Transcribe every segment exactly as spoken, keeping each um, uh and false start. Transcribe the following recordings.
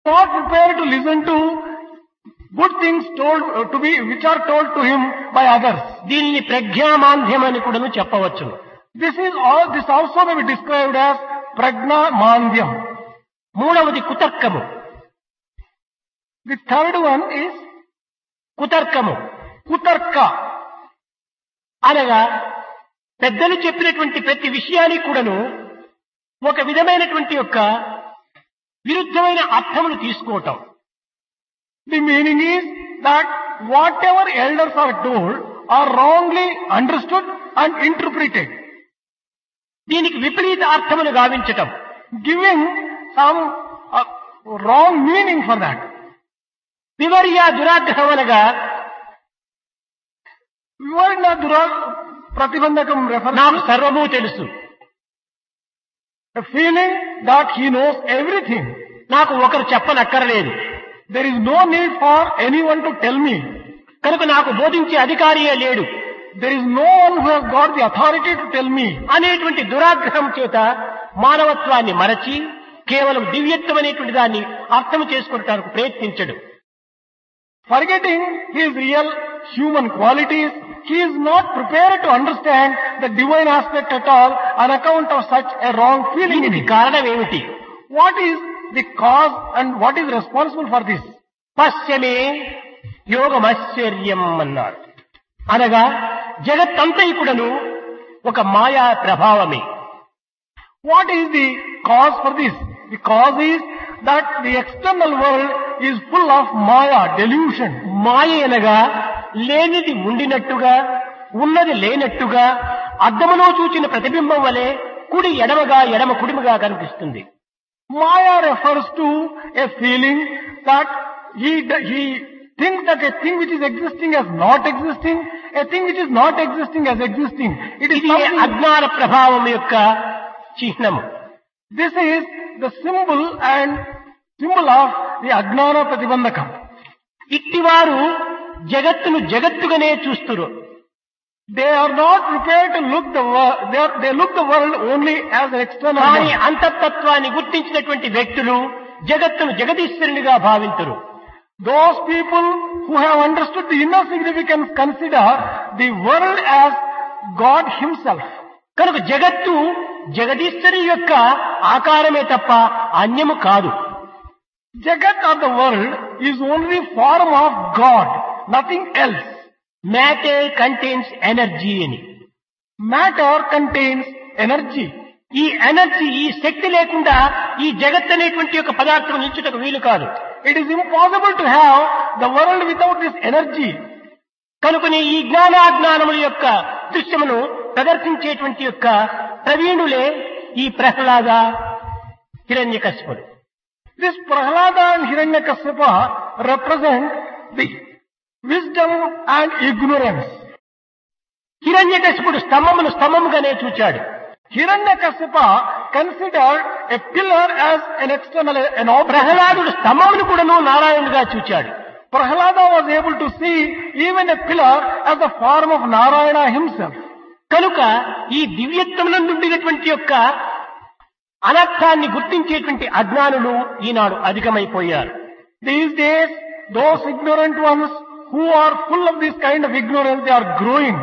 Not prepared to listen to good things told uh, to be which are told to him by others. దీనిని ప్రజ్ఞామాంద్యం అని కూడాను చెప్పవచ్చును. This is all. This also may be described as prajna mandhyam. మూడవది కుతర్కము. The third one is కుతర్కము kutarka. అనగా పెద్దలు చెప్పినటువంటి ప్రతి విషయానికి కూడాను ఒక విధమైనటువంటి యొక్క విరుద్ధమైన అర్థమును తీసుకోవటం. The meaning is that whatever elders are told are wrongly understood and interpreted, దీనికి విపరీత అర్థమును గావించటం. giving some uh, wrong meaning for that. వివర్య దురాగ్రహం అనగా Vivarna dura pratibandhakam refers నాకు to సర్వము తెలుసు, a feeling that he knows everything. నాకు ఒకరు చెప్పనక్కరలేదు, There is no need for anyone to tell me. కనుక నాకు బోధించే అధికారియే లేడు There is no one who has got the authority to tell me. అనేటువంటి దురాగ్రహం చేత మానవత్వాన్ని మరచి కేవలం దివ్యత్వం అనేటువంటి దాన్ని అర్థం చేసుకోవడానికి ప్రయత్నించడు. Forgetting his real human qualities, he is not prepared to understand the divine aspect at all on account of such a wrong feeling in దీనికి him. కారణం ఏమిటి? What is the cause and what is responsible for this? పశ్యమే యోగమాశ్చర్యం అన్నాడు. అనగా జగత్తంతైకుడను ఒక మాయా ప్రభావమే. What is the cause for this? The cause is that the external world is full of maya, delusion. మాయ అనగా లేనిది ఉండినట్టుగా ఉన్నది లేనట్టుగా అద్దములో చూచిన ప్రతిబింబం వలె కుడి ఎడమగా ఎడమ కుడిమగా కనిపిస్తుంది. Maya refers to a feeling that he, he thinks that a thing which is existing as not existing, a thing which is not existing as existing. It is ఇది something, అజ్ఞాన ప్రభావం యొక్క చిహ్నము. this is the symbol and symbol of the Ajnana Pratibandhakam. ఇట్టివారు జగత్తును జగత్తుగానే చూస్తురు. They are not prepared to look the world, they, are, they look the world only as an external కానీ world. అంతఃతత్వాన్ని గుర్తించినటువంటి వ్యక్తులు జగత్తును జగదీశ్వరునిగా భావింతురు. Those people who have understood the inner significance consider the world as God himself. కనుక జగత్తు జగదీశ్వరి యొక్క ఆకారమే తప్ప అన్యము కాదు. Jagat or the world is only form of God, nothing else. Matter contains energy అని. Matter contains energy. ఈ energy, ఈ శక్తి లేకుండా ఈ జగత్ అనేటువంటి యొక్క పదార్థం నిల్చుటకు వీలు కాదు. It is impossible to have the world without this energy. కనుకనే ఈ జ్ఞానాజ్ఞానముల యొక్క దృశ్యమును ప్రదర్శించేటువంటి యొక్క ప్రవీణులే ఈ ప్రహ్లాద, హిరణ్యకశిపుడు. This Prahlada and Hiranyakashipa represent the wisdom and ignorance. హిరణ్యకశిపుడు స్తంభమును స్తంభముగానే చూచాడు. Hiranyakashipa considered a pillar as an external, an object. ప్రహ్లాదుడు స్తంభమును కూడాను నారాయణుడిగా చూచాడు. Prahlada was able to see even a pillar as the form of Narayana himself. కనుక ఈ దివ్యత్వమునందు ఉండినటువంటి యొక్క అనర్థాన్ని గుర్తించేటువంటి అజ్ఞానులు ఈనాడు అధికమైపోయారు. These days, those ignorant ones who are full of this kind of ignorance, they are growing.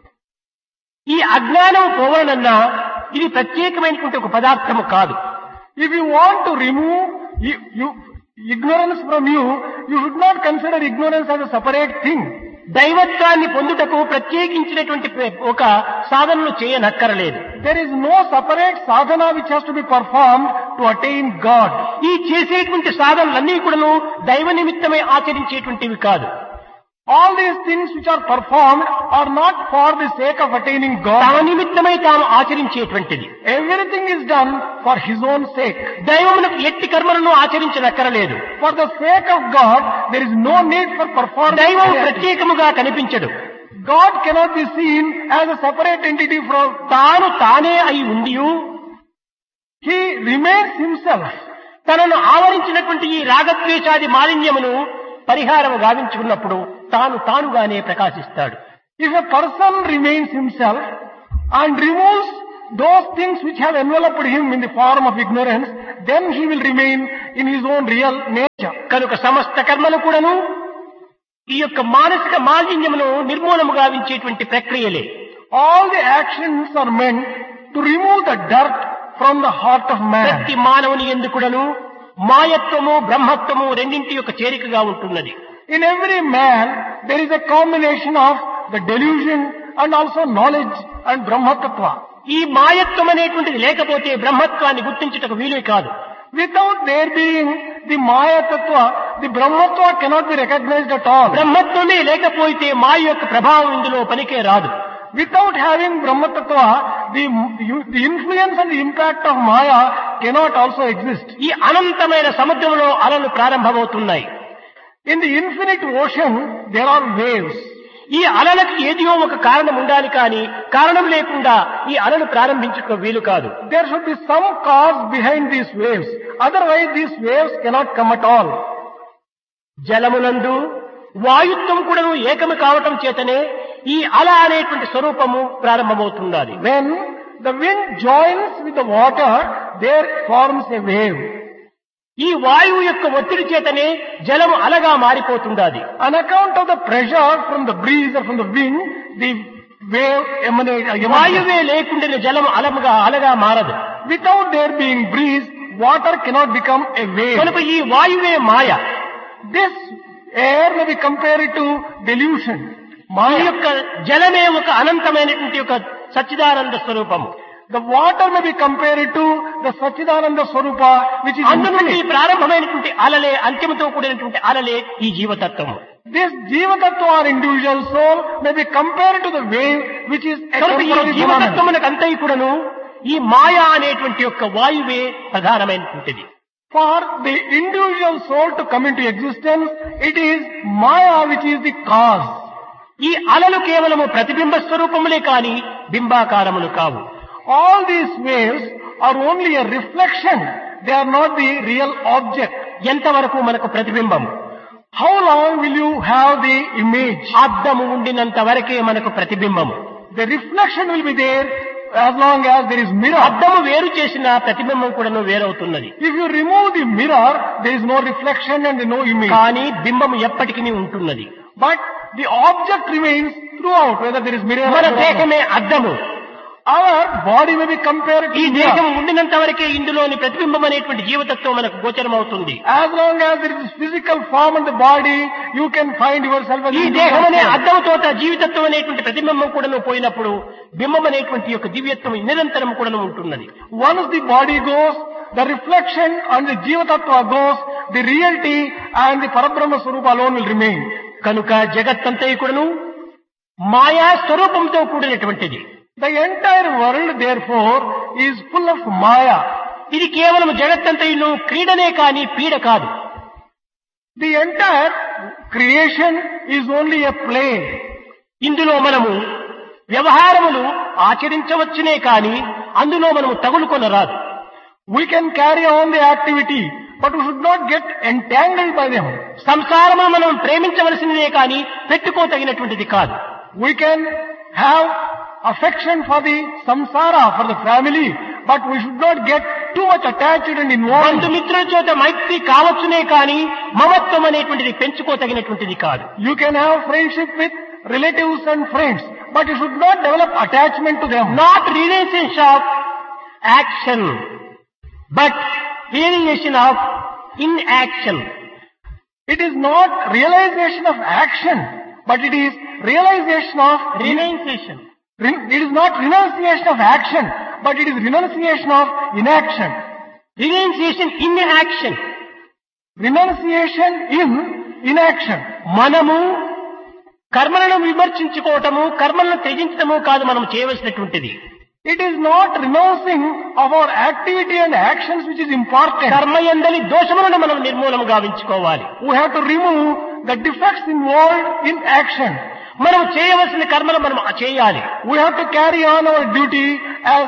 ఈ అజ్ఞానం పోవాలన్నా ఇది ప్రత్యేకమైనటువంటి ఒక పదార్థము కాదు. If you want to remove you, you, ignorance from you, you should not consider ignorance as a separate thing. దైవత్వాన్ని పొందుటకు ప్రత్యేకించినటువంటి ఒక సాధనను చేయనక్కరలేదు. There is no separate sadhana which has to be performed to attain God. ఈ చేసేటువంటి సాధనలన్నీ కూడాను దైవ నిమిత్తమై ఆచరించేటువంటివి కాదు. All these things which are performed are not for the sake of attaining తమ God. నిమిత్తమై తాను ఆచరించేటువంటిది. Everything is done for His own sake. దైవమునకు ఎట్టి కర్మలను ఆచరించనక్కరలేదు. For the sake of God, there is no need for performing. దైవం ప్రత్యేకముగా కనిపించడు. God cannot be seen as a separate entity from. తాను తానే అయి ఉండియు He remains Himself. తనను ఆవరించినటువంటి ఈ రాగద్వేషాది మాలిన్యమును పరిహారము గావించుకున్నప్పుడు తాను తానుగానే ప్రకాశిస్తాడు. If a person remains himself and removes those things which have enveloped him in the form of ignorance, then he will remain in his own real nature. కనుక సమస్త కర్మలు కూడాను ఈ యొక్క మానసిక మాలిన్యమును నిర్మూలము గావించేటువంటి ప్రక్రియలే. All the actions are meant to remove the dirt from the heart of man. ప్రతి మానవుని యందు కూడాను మాయత్వము బ్రహ్మత్వము రెండింటి యొక్క చేరికగా ఉంటున్నది. In every man there is a combination of the delusion and also knowledge and Brahma Tattva. ఈ మాయత్వం అనేటువంటిది లేకపోతే బ్రహ్మత్వాన్ని గుర్తించుటకు వీలు కాదు. Without there being the Maya Tattva, the Brahmatva cannot be recognized at all. బ్రహ్మత్వమే లేకపోతే మాయ యొక్క ప్రభావం ఇందులో పనికే రాదు. Without having Brahma Tattva, the, the influence and the impact of Maya cannot also exist. ఈ అనంతమైన సముద్రంలో అలలు ప్రారంభమవుతున్నాయి. In the infinite ocean, there are waves. ఈ అలలకు ఏదో ఒక కారణం ఉండాలి కానీ కారణం లేకుండా ఈ అలలు ప్రారంభించుటకు వీలు కాదు. There should be some cause behind these waves. Otherwise these waves cannot come at all. జలమునందు వాయుత్వం కూడా ఏకము కావటం చేతనే ఈ అల అనేటువంటి స్వరూపము ప్రారంభమవుతున్నది. When the wind joins with the water, there forms a wave. ఈ వాయువు యొక్క ఒత్తిడి చేతనే జలము అలగా మారిపోతున్నది. On account of the pressure from the breeze or from the wind, the wave emanates. వాయువే లేకుండా జలము అలముగా అలగా మారదు. Without there being breeze, water cannot become a wave. కనుక ఈ వాయువే మాయ. This air may be compared to delusion. ఈ యొక్క జలమే ఒక అనంతమైనటువంటి ఒక సచ్చిదానంద స్వరూపము. The water may be compared to the Satchidananda Swarupa, which is అందు నుండి infinite. ప్రారంభమైనటువంటి అలలే అంత్యముతో కూడినటువంటి అలలే ఈ జీవతత్వము. This Jiva Tattva or individual soul may be compared to the wave which is a కనుక ఈ temporary phenomenon. జీవతత్వమునకు అంతయు కూడాను ఈ మాయా అనేటువంటి యొక్క వాయువే ప్రధానమైనటువంటిది. For the individual soul to come into existence, it is Maya which is the cause. ఈ అలలు కేవలము ప్రతిబింబ స్వరూపములే కాని బింబాకారములు కావు. All these waves are only a reflection. They are not the real object. ఎంతవరకు మనకు ప్రతిబింబం? How long will you have the image? అద్దము ఉండినంత వరకే మనకు ప్రతిబింబము. The reflection will be there as long as there is mirror. అద్దము వేరు చేసిన ప్రతిబింబం కూడా వేరవుతున్నది. If you remove the mirror, there is no reflection and no image. కానీ బింబము ఎప్పటికీ ఉంటున్నది. But the object remains throughout, whether there is mirror మన or not. దేహమే అద్దము. Our body may be compared to ఈ mirror. దేహం ఉండినంత వరకే ఇందులోని ప్రతిబింబం అనేటువంటి జీవతత్వం మనకు గోచరం అవుతుంది. As long as there is physical form in the body, you can find yourself as ఈ individual దేహం అనే soul. అద్దముతో జీవితత్వం అనేటువంటి ప్రతిబింబం కూడా పోయినప్పుడు బింబం అనేటువంటి యొక్క దివ్యత్వం నిరంతరం కూడా ఉంటున్నది. Once the body goes, the reflection and the Jiva Tattva goes, the reality and the Parabrahma Swarupa alone will remain. కనుక జగత్తంతా కూడాను మాయా స్వరూపంతో కూడినటువంటిది. The entire world, therefore, is full of Maya. ఇది కేవలం జగత్తంతయును క్రీడనే కాని పీడ కాదు. The entire creation is only a play. ఇందులో మనము వ్యవహారములు ఆచరించవచ్చునే కాని అందులో మనము తగులుకొనరాదు. We can carry on the activity, but we should not get entangled by them. సంసారము మనం ప్రేమించవలసినదే కాని పెట్టుకోతగినటువంటిది కాదు. We can have affection for the samsara, for the family, but we should not get too much attached and involved. బంధుమిత్రుల చేత మైత్రి కావచ్చునే కాని మమత్వం అనేటువంటిది పెంచుకోతగినటువంటిది కాదు. You can have friendship with relatives and friends, but you should not develop attachment to them. Not relations of action but realisation of in action. It is not realization of action, but it is realization of renunciation. It is not renunciation of action, but it is renunciation of inaction. Renunciation in action. Renunciation in inaction. మనము కర్మలను విమర్శించుకోవటము కర్మలను త్యజించటము కాదు మనం చేయవలసినటువంటిది. It is not renouncing of our activity and actions which is important. కర్మయందలి దోషములను మనం నిర్మూలన గావించుకోవాలి. We have to remove the defects involved in action. మనం చేయవలసిన కర్మలు మనం చేయాలి. We have to carry on our duty as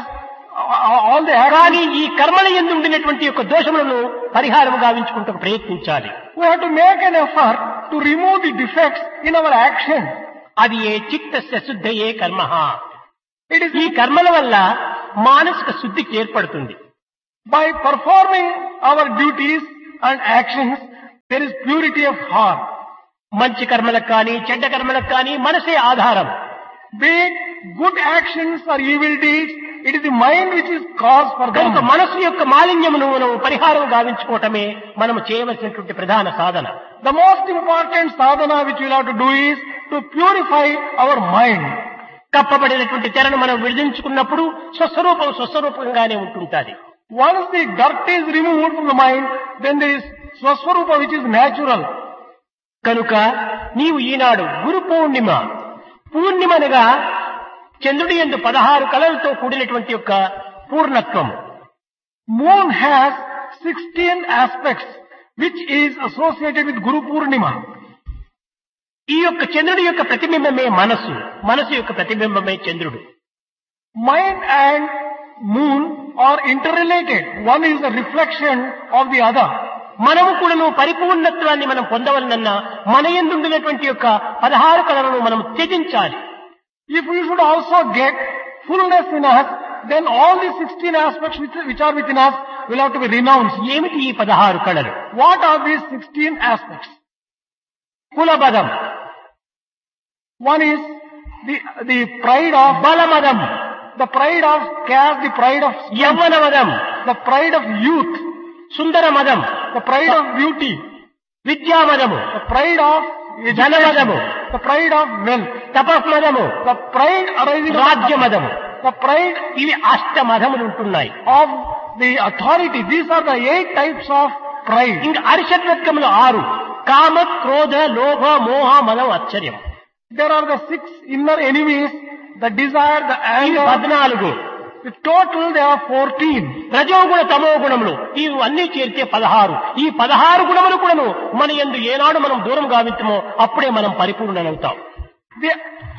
all the actions. కానీ ఈ కర్మల యందు ఉండినటువంటి యొక్క దోషములను పరిహారం గావించుకుంటూ ప్రయత్నించాలి. We have to make an effort to remove the defects in our action. అది ఏ చిత్తస్య శుద్ధయే కర్మః. It is ఈ కర్మల వల్ల మానసిక శుద్ధికి ఏర్పడుతుంది. By performing our duties and actions, there is purity of heart. మంచి కర్మలకు కానీ చెడ్డ కర్మలకు కానీ మనసే ఆధారం. Be it good actions or evil deeds, it is the mind which is cause for them. కనుక మనసు యొక్క మాలిన్యమును మనం పరిహారం గావించుకోవటమే మనం చేయవలసినటువంటి ప్రధాన సాధన. The most important sadhana which we will have to do is to purify our mind. కప్పబడినటువంటి తెరను మనం విడిదించుకున్నప్పుడు స్వస్వరూపం స్వస్వరూపంగానే ఉంటుంటుంది. Once the dirt is removed from the mind, then there is Swaswarupa which is natural. కనుక నీవు ఈనాడు గురు పూర్ణిమ, పూర్ణిమనగా చంద్రుడి యందు పదహారు కళలతో కూడినటువంటి యొక్క పూర్ణత్వం. Moon has sixteen aspects which is associated with Guru Purnima. ఈ యొక్క చంద్రుడి యొక్క ప్రతిబింబమే మనసు, మనసు యొక్క ప్రతిబింబమే చంద్రుడు. Mind and moon are interrelated. One is a reflection of the other. మనము కూడాను పరిపూర్ణత్వాన్ని మనం పొందవలనన్నా మన యందుండినటువంటి యొక్క పదహారు కళలను మనం త్యజించాలి. If we should also get fullness in us, then all the sixteen aspects which, which are within us will have to be renounced. ఏమిటి ఈ పదహారు కళలు? What are these sixteen aspects? కులబదం. One is the, the pride of బలమదం, the pride of caste, the pride of strength, యవ్వనమదం, the pride of youth, సుందరమదం, the pride of beauty, విద్యామదము, the pride of ధనమదము, the pride of wealth, తపస్మదము, the pride arising రాజ్యమదము. the pride ఇవి అష్టమదములు ఉంటున్నాయి. of the authority. These are the eight types of pride. ఇంకా అరిషట్వత్కములు ఆరు: కామ, క్రోధ, లోభ, మోహ, మదం, ఆశ్చర్యం. There are the six inner enemies, the desire, the ఇవి anger. పద్నాలుగు. In total there are fourteen. రజోగుణ తమో గుణములు ఇవి అన్ని చేరితే పదహారు. ఈ పదహారు గుణములు కూడాను మన యందు ఏనాడు మనం దూరం గావించమో అప్పుడే మనం పరిపూర్ణులవుతాం. The,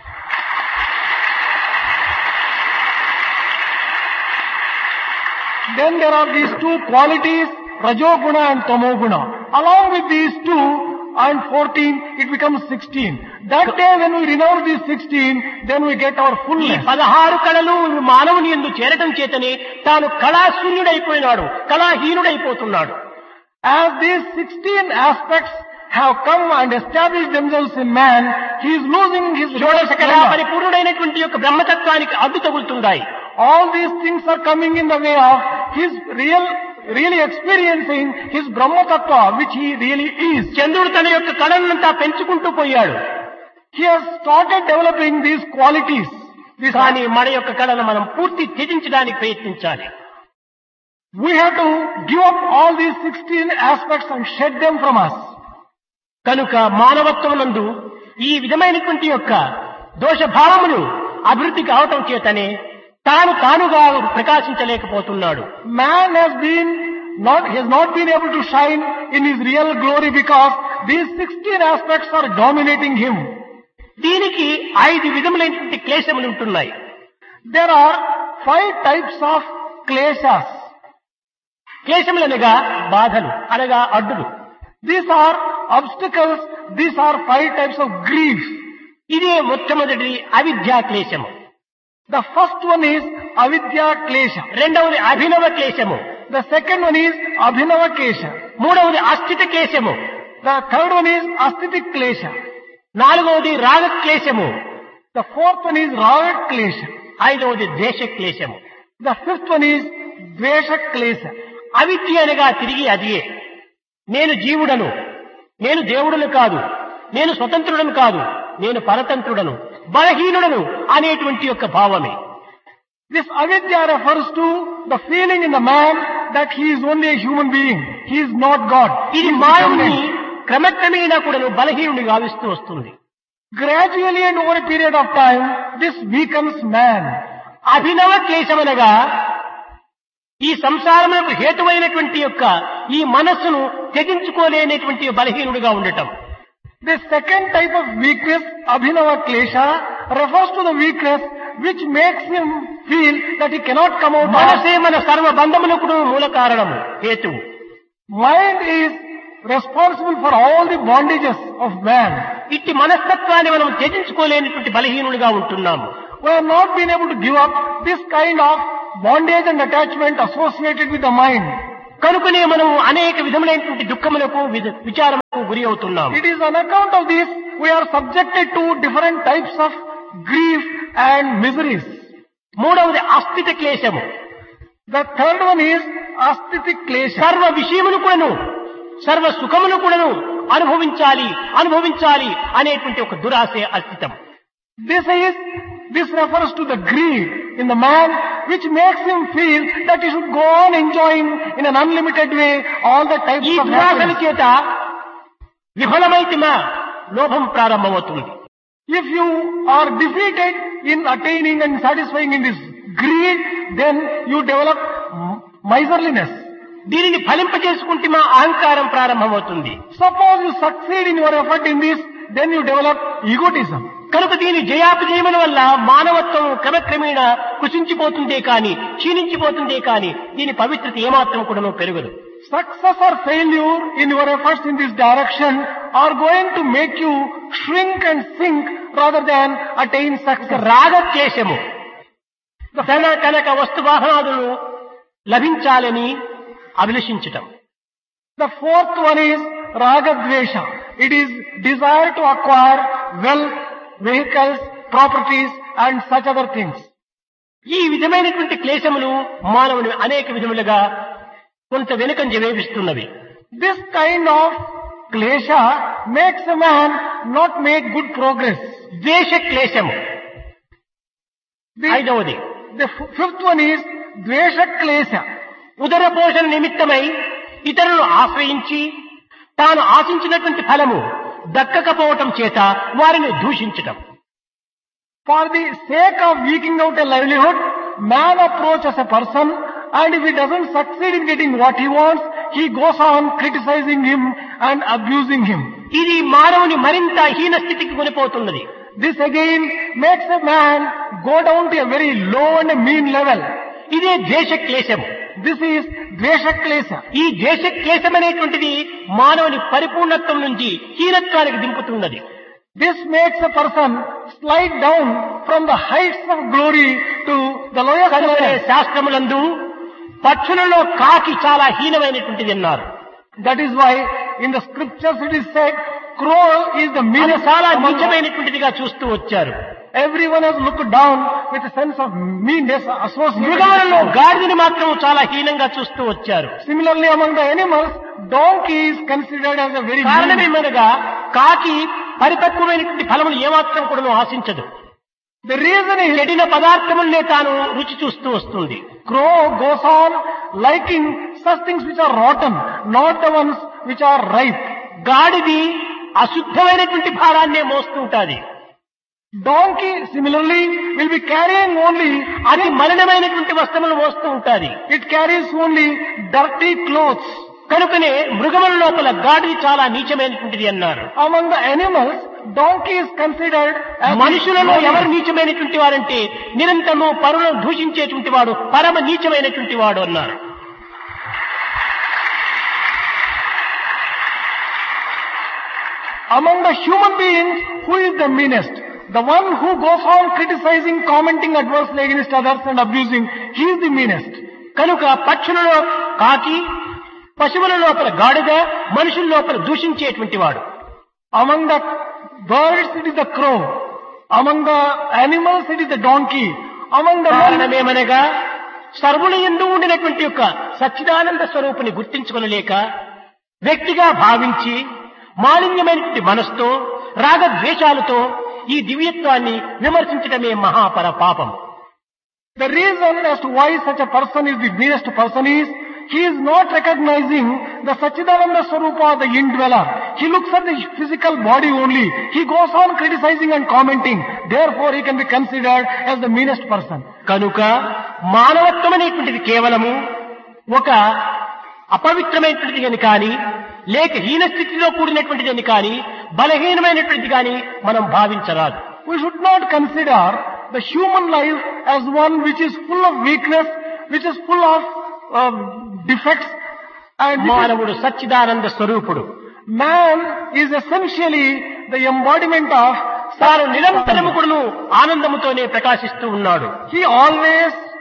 then there are these two qualities, Rajoguna and Tamoguna. Along with these two and fourteen, it becomes sixteen. That day when we renounce these sixteen, then we get our ఈ fullness. పదహారు కళలు మానవుని యందు చేరటం చేతనే తాను కళాశూన్యుడైపోయినాడు, కళాహీనుడైపోతున్నాడు. As these sixteen aspects have come and established themselves in man, he is losing his షోడశ కళా splendor. పరిపూర్ణుడైనటువంటి యొక్క బ్రహ్మతత్వానికి అడ్డు తగులుతున్నాయి. All these things are coming in the way of his real, really experiencing his Brahma Tattva, which he really is. చంద్రుడు తన యొక్క కళనంతా పెంచుకుంటూ పోయాడు. He has started developing these qualities. These కానీ మన యొక్క కళను మనం పూర్తి త్యజించడానికి ప్రయత్నించాలి. We have to give up all these sixteen aspects and shed them from us. కనుక మానవత్వం నందు ఈ విధమైనటువంటి యొక్క దోషభావములు అభివృద్ధి కావటం చేతనే తాను తానుగా ప్రకాశించలేకపోతున్నాడు. Man has been not, he has not been able to shine in his real glory because these sixteen aspects are dominating him. దీనికి ఐదు విధములైనటువంటి క్లేశములు ఉంటున్నాయి. There are five types of kleshas. క్లేశములనగా బాధలు, అనగా అడ్డులు. These are obstacles. These are five types of grief. ఇదే మొట్టమొదటి అవిద్యా క్లేశము. The first one is avidya klesha. రెండవది అభినవ క్లేశము. The second one is abhinava klesha. మూడవది అస్థిత క్లేశము. The third one is astitik klesha. నాలుగవది రాగ క్లేశము. The fourth one is raga klesha. ఐదవది ద్వేష క్లేశము. The fifth one is dvesha klesha. అవిద్య అనగా తిరిగి అదియే. నేను జీవుడను, నేను దేవుడను కాదు, నేను స్వతంత్రుడను కాదు, నేను పరతంత్రుడను, బలహీనుడను అనేటువంటి యొక్క భావమే. This avidya refers to the feeling in the man that he is only a human being. He is not God. ఇది He is మానవుని dependent. క్రమక్రమేణా కూడాను బలహీనుని గావిస్తూ వస్తుంది. Gradually and over a period of time, this weakens man. అభినవ క్లేశమనగా ఈ సంసారములకు హేతువైనటువంటి యొక్క ఈ మనస్సును త్యజించుకోలేనటువంటి బలహీనుడిగా ఉండటం. The second type of weakness, abhinava klesha, refers to the weakness which makes him feel that he cannot come out of. మనసే మన సర్వ బంధములకు మూల కారణము, హేతువు. Mind is responsible for all the bondages of man. ఇట్టి మనస్తత్వాన్ని మనం త్యజించుకోలేనటువంటి బలహీనుడిగా ఉంటున్నాము. We have not been able to give up this kind of bondage and attachment associated with the mind. కనుకనే మనం అనేక విధములైనటువంటి దుఃఖములకు విధ- విచారములకు గురి అవుతున్నాం. It is on account of this we are subjected to different types of grief and miseries. మూడవది అస్థిత క్లేశము. The third one is asthetic klesha. సర్వ విషయమును కూడాను సర్వ సుఖమును కూడాను అనుభవించాలి అనుభవించాలి అనేటువంటి ఒక దురాశే అస్థితం. This is, this refers to the greed in the man which makes him feel that he should go on enjoying in an unlimited way all the types ఈ of దురాశల happiness. చేత విఫలమైతిమా లోభం ప్రారంభమవుతుంది. If you are defeated in attaining and satisfying in this greed, then you develop miserliness. దీనిని ఫలింపజేసుకుంటే మా అహంకారం ప్రారంభమవుతుంది. Suppose you succeed in your effort in this, then you develop egotism. కనుక దీని జయాపజయముల వల్ల మానవత్వం క్రమక్రమేణా కుచించిపోతుందే కాని క్షీణించిపోతుందే కాని దీని పవిత్రత ఏమాత్రం కూడా పెరగదు. Success or failure in your efforts in this direction are going to make you shrink and sink rather than attain success. రాగద్వేషము ధన కనక వస్తు వాహనాదులు లభించాలని అభిలషించటం. The fourth one is ragadvesha. It is desire to acquire wealth, vehicles, properties and such other things. ఈ విధమైనటువంటి క్లేశములు మానవుని అనేక విధములుగా కొంత వెనుకంజ వేపిస్తున్నవి. This kind of klesha makes a man not make good progress. ద్వేష క్లేశము The, ఐదవది. the f- fifth one is dvesha klesha. ఉదర పోషణ నిమిత్తమై ఇతరులను ఆశ్రయించి తాను ఆశించినటువంటి ఫలము దక్కకపోవటం చేత వారిని దూషించటం. For the sake of eking out a livelihood, man approaches a person and if he doesn't succeed in getting what he wants, he goes on criticizing him and abusing him. ఇది మానవుని మరింత హీన స్థితికి కొనిపోతున్నది. This again makes a man go down to a very low and a mean level. ఇదే ద్వేష క్లేశము. This is dvesha klesha. ఈ ద్వేష క్లేశం అనేటువంటిది మానవుని పరిపూర్ణత్వం నుంచి హీనత్వానికి దింపుతున్నది. This makes a person slide down from the heights of glory to the lowest కనుకనే level. శాస్త్రములందు పక్షులలో కాకి చాలా హీనమైనటువంటిది అన్నారు. That is why in the scriptures it is said, crow is the అది meanest చాలా among all. నీచమైనటువంటిదిగా చూస్తూ వచ్చారు. Everyone has looked down with a sense of meanness associated మృగములలో with it. గాడిదని మాత్రం చాలా హీనంగా చూస్తూ వచ్చారు. Similarly, among the animals, donkey is considered as a very mean. కారణమేమనగా కాకి పరిపక్వమైనటువంటి ఫలములు ఏమాత్రం కూడా ఆశించదు. The reason is చెడిన పదార్థములనే తాను రుచి చూస్తూ వస్తుంది. crow goes on liking such things which are rotten, not the ones which are ripe. గాడిది అశుద్ధమైనటువంటి భారాన్నే మోస్తూ ఉంటాది. Donkey similarly will be carrying only, అది మలినమైనటువంటి వస్త్రములు మోస్తూ ఉంటాది. it carries only dirty clothes. కనుకనే మృగముల లోపల గాడిది చాలా నీచమైనటువంటిది అన్నారు. Among the animals, donkey is considered as మనుషులలో ఎవరు నీచమైనటువంటి వారంటే నిరంతరము పరులను దూషించేటువంటి వాడు పరమ నీచమైనటువంటి వాడు అన్నారు. Among the human beings, who is the meanest? The one who goes on criticizing, commenting adversely against others and abusing, he is the meanest. కనుక పక్షులలో కాకి, పశువుల లోపల గాడిద, మనుషుల లోపల దూషించేటువంటి వాడు. Among the birds, it is the crow. Among the animals, it is the donkey. Among the men, కారణమేమనగా సర్వుల యందు ఉండినటువంటి యొక్క సచ్చిదానంద స్వరూపుని గుర్తించుకొనలేక వ్యక్తిగా భావించి మాలిన్యమైనటువంటి మనసుతో రాగద్వేషాలతో ఈ దివ్యత్వాన్ని విమర్శించడమే మహాపర పాపం. the reason as to why such a person is the meanest person is, he is not recognizing the Sachidananda Swarupa, the indweller. He looks at the physical body only. He goes on criticizing and commenting. Therefore, he can be considered as the meanest person. కనుక మానవత్వం అనేటువంటిది కేవలము ఒక అపవిత్రమైనటువంటిది అని కానీ లేక హీన స్థితిలో కూడినటువంటిది అని కానీ బలహీనమైనటువంటిది కానీ మనం భావించరాదు. We should not consider the human life as one which is full of weakness, which is full of uh, defects, and which is- మానవుడు సచ్చిదానంద స్వరూపుడు. man is essentially the embodiment of తాను నిరంతరము కూడాను ఆనందముతోనే ప్రకాశిస్తూ ఉన్నాడు. He always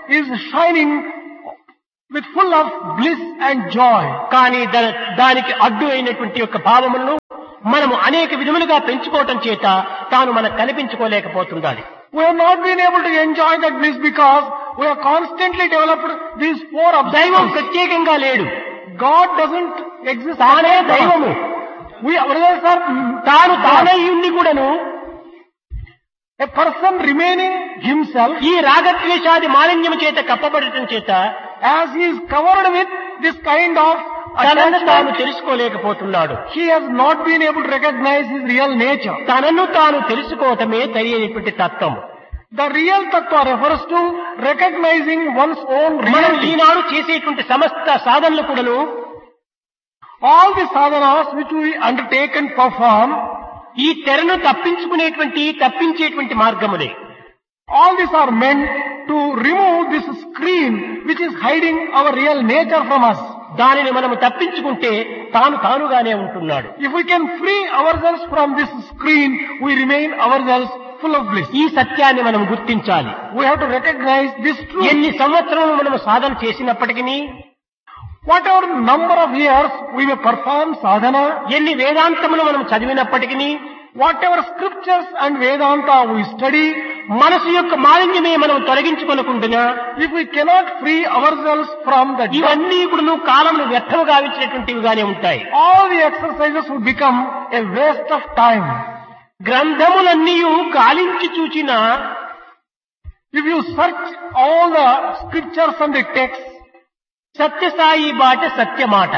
is shining with full of bliss and joy. కానీ దా- దానికి అడ్డు అయినటువంటి యొక్క భావములను మనము అనేక విధములుగా పెంచుకోవటం చేత తాను మనకు కనిపించుకోలేకపోతుండాలి. We have not been able to enjoy that bliss because we have constantly developed these four దైవం obstacles. ప్రత్యేకంగా లేడు, God doesn't exist. తానే apart from us. దైవము. We, brothers are తాను తానై ఉండి కూడాను a person remaining himself ఈ రాగద్వేషాది మాలిన్యము చేత కప్పబడటం చేత as he is covered with this kind of తనను తాను attachment. తెలుసుకోలేకపోతున్నాడు. He has not been able to recognize his real nature. తనను తాను తెలుసుకోవటమే తెలియనటువంటి తత్వం. The real tattva refers to recognizing one's own మనం reality. ఈనాడు చేసేటువంటి సమస్త సాధనలు కూడాను All the sadhanas which we undertake and perform, ఈ తెరను తప్పించుకునేటువంటి తప్పించేటువంటి మార్గములే. all these are meant to remove this screen which is hiding our real nature from us. దానిని మనము తప్పించుకుంటే తాను తానుగానే ఉంటున్నాడు. If we can free ourselves from this screen, we remain ourselves full of bliss. ఈ సత్యాన్ని మనం గుర్తించాలి. We have to recognize this truth. ఎన్ని సంవత్సరములు మనము సాధన చేసినప్పటికీ, Whatever number of years we may perform sadhana, ఎన్ని వేదాంతములు మనం చదివినప్పటికీ, whatever scriptures and Vedanta we study, మనసు యొక్క మాలిన్యమే మనం తొలగించుకొనకుండా if we cannot free ourselves from the dirt, ఇవన్నీ కూడా కాలంలో వ్యర్థము గావించినటువంటివిగానే ఉంటాయి. all the exercises would become a waste of time. గ్రంథములన్నీ గాలించి చూచిన If you search all the scriptures and the texts, Sathya Sai బాట సత్యమాట.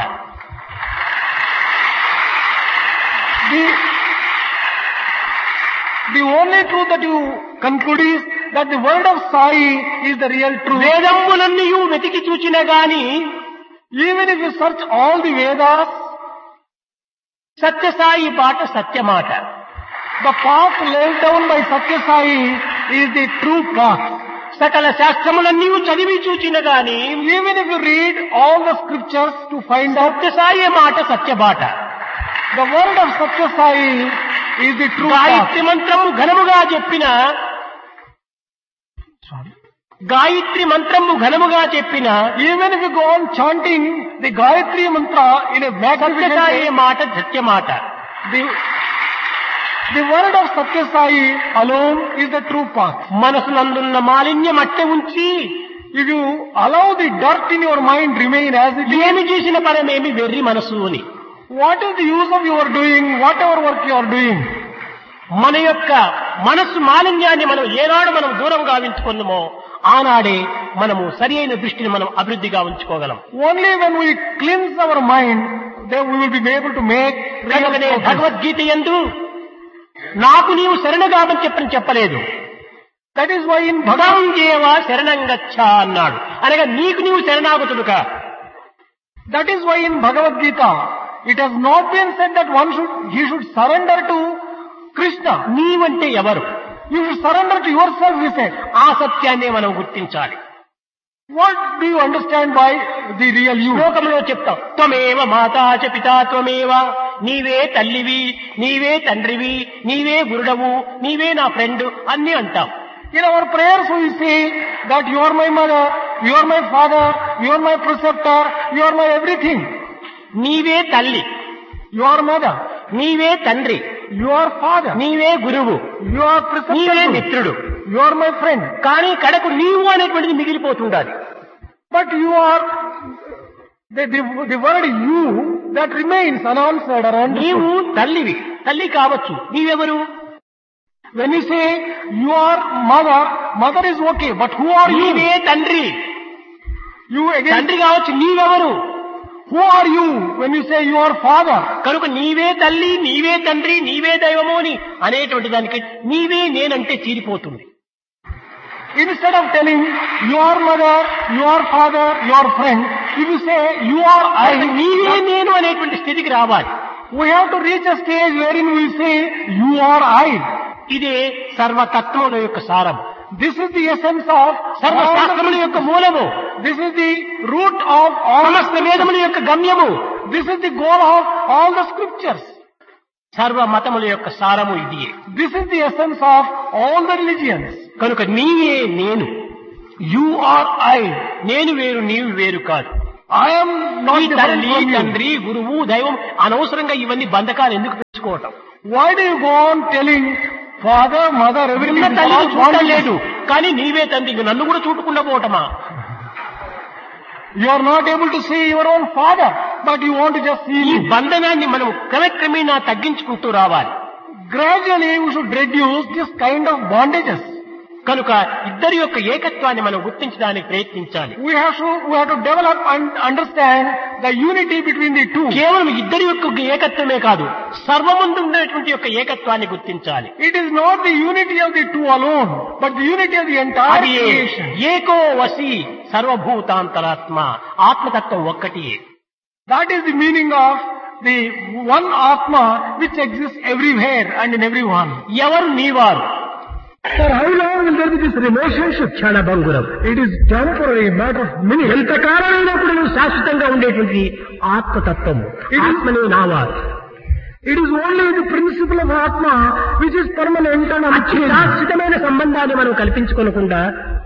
the, the only truth that you conclude is that the word of Sai is the real truth. వేదములన్నీ వెతికి చూచిన గాని Even if you search all the Vedas, Sathya Sai బాట సత్యమాట. the path laid down by Satya Sai is the true path. సకల శాస్త్రములన్నీ చదివి చూచిన గాని Even if you read all the scriptures to find out, Sathya Sai మాట సత్యబాట. the word of Satya Sai is the true path. Gayatri మంత్రము ఘనముగా చెప్పిన గాయత్రి మంత్రము ఘనముగా చెప్పిన Even if you go on chanting the Gayatri mantra in a magnificent Sathya Sai way, మాట సత్యమాట. the, the word of Satya Sai alone is the true path. మనసునందున్న మాలిన్యం అట్టే ఉంచి If you allow the dirt in your mind remain as it is, ఏమి చేసిన పరమేమి వెర్రి మనసు అని. what is the use of your doing whatever work you are doing? మన యొక్క మనస్సు మాలిన్యాన్ని మనం ఏనాడు మనం దూరం గావించుకున్నామో ఆనాడే మనము సరి అయిన దృష్టిని మనం అభివృద్ధిగా ఉంచుకోగలం. Only when we cleanse our mind, then we will be able to make real కనుకనే progress. భగవద్గీత యందు నాకు నీవు శరణగామని చెప్పని చెప్పలేదు. That is why in భగవం Bhagavad, దేవ శరణంగచ్చ అన్నాడు. అనగా నీకు నీవు శరణాగతుడుగా. that is why in Bhagavad Gita, it has not been said that one should, he should surrender to Krishna. నీవంటే ఎవరు? You should surrender to yourself, he said. ఆ సత్యాన్నే మనం గుర్తించాలి. What do you understand by the real you? శ్లోకంలో చెప్తాం, త్వమేవ మాతా చ పితా త్వమేవ, నీవే తల్లివి, నీవే తండ్రివి, నీవే గురుడవు, నీవే నా ఫ్రెండ్ అన్ని అంటాం. In our prayers we say that you are my mother, you are my father, you are my preceptor, you are my everything. నీవే తల్లి, You are mother, నీవే తండ్రి, you are father, నీవే గురువు, you are నీవే preceptor, మిత్రుడు. you are my friend. కానీ కడకు నీవు అనేటువంటిది మిగిలిపోతుండాలి. But you are, the, the, the word you that remains unanswered or నీవు understood. తల్లివి, తల్లి కావచ్చు. నీవెవరు? When you say you are mother, mother is okay, but who are నీవే you? తండ్రి, You again, తండ్రి కావచ్చు. నీవెవరు? who are you when you say you are father? కనుక నీవే తల్లి, నీవే తండ్రి, నీవే దైవము అని అనేటువంటి దానికి నీవే నేనంటే తీరిపోతుంది. Instead of telling you are mother, you are father, you are friend, if you say you are I, నీవే నేను అనేటువంటి స్థితికి రావాలి. we have to reach a stage wherein we say you are I. ఇదే సర్వతత్వముల యొక్క సారం. This is the essence of సర్వశాస్త్రముల యొక్క మూలము. This is the root of all. సమస్త వేదముల యొక్క గమ్యము. This is the goal of all the scriptures. సర్వ మతముల యొక్క సారము ఇది. This is the essence of all the religions. కనుక నీవే నేను. You are I. నేను వేరు నీవు వేరు కాదు. I am not ఈ different తల్లి from you. తండ్రి గురువు దైవం అనవసరంగా ఇవన్నీ బంధకాలు ఎందుకు పెంచుకోవటం? Why do you go on telling father, mother, everything? ఉన్న is తల్లి all చూడటం bondage? లేదు కానీ నీవే తండ్రి ఇంక నన్ను కూడా చూడకుండా పోవటమా? You are not able to see your own father, but you want to just see ఈ me. బంధనాన్ని మనం క్రమక్రమేణా తగ్గించుకుంటూ రావాలి. Gradually we should reduce this kind of bondages. కనుక ఇద్దరి యొక్క ఏకత్వాన్ని మనం గుర్తించడానికి ప్రయత్నించాలి. We have to, we have to develop and understand the unity between the two. కేవలం ఇద్దరి యొక్క ఏకత్వమే కాదు, సర్వముందు ఉండేటువంటి యొక్క ఏకత్వాన్ని గుర్తించాలి. It is not the unity of the two alone, but the unity of the entire అది creation. ఏకో వసి సర్వభూతాంతరాత్మ, ఆత్మతత్వం ఒక్కటి. That is the meaning of the one Atma which exists everywhere and in everyone. ఎవరు నీవారు? For how long will there be this relationship? క్షణభంగురం. It is temporary, matter of minutes. ఎంతకాలమైనప్పుడు నువ్వు శాశ్వతంగా ఉండేటువంటి ఆత్మతత్వము, ఆత్మనే నావారు. It is only the principle of Atma which is permanent and అతి unchanging. శాశ్వతమైన సంబంధాన్ని మనం కల్పించుకోకుండా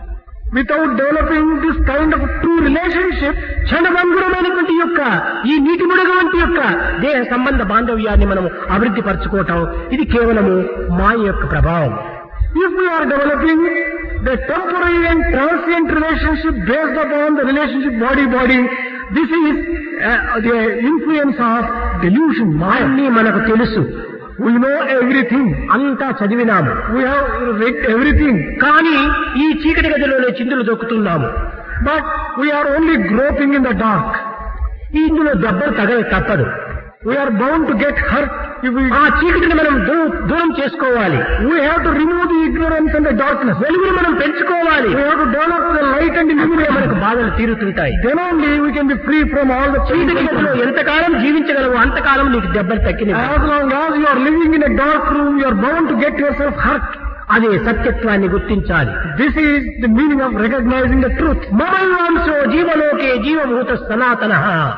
Without developing this kind of true relationship, క్షణభంగురమైనటువంటి యొక్క ఈ నీటి ముడుగు వంటి యొక్క దేహ సంబంధ బాంధవ్యాన్ని మనం అభివృద్ధి పరచుకోవటం ఇది కేవలము మాయ యొక్క ప్రభావం. if we are developing the temporary and transient relationship based upon the relationship body-body, this is uh, the influence of delusion, Maya. అన్నీ మనకు తెలుసు, We know everything. అంతా చదివినాము, We have read everything. కానీ ఈ చీకటి గదిలోనే చిందులు దొక్కుతున్నాము. But we are only groping in the dark. ఇందులో దెబ్బలు తగ తప్పదు. We are bound to get hurt if we... ఆ చీకటిని మనం దూ- దూరం చేసుకోవాలి. We have to remove the ignorance and the darkness. వెలుగును మనం పెంచుకోవాలి. We have to develop the light and ఇప్పుడే illumination. మనకు బాధలు తీరుతుంటాయి. Then only we can be free from all the చీకటి గదిలో cheating. ఎంతకాలం జీవించగలవు అంతకాలం నీకు దెబ్బలు తక్కినవి. As long as you are living in a dark room, you are bound to get yourself hurt. అదే సత్యత్వాన్ని గుర్తించాలి. This is the meaning of recognizing the truth. మమైవాంశో జీవలోకే జీవభూత సనాతన,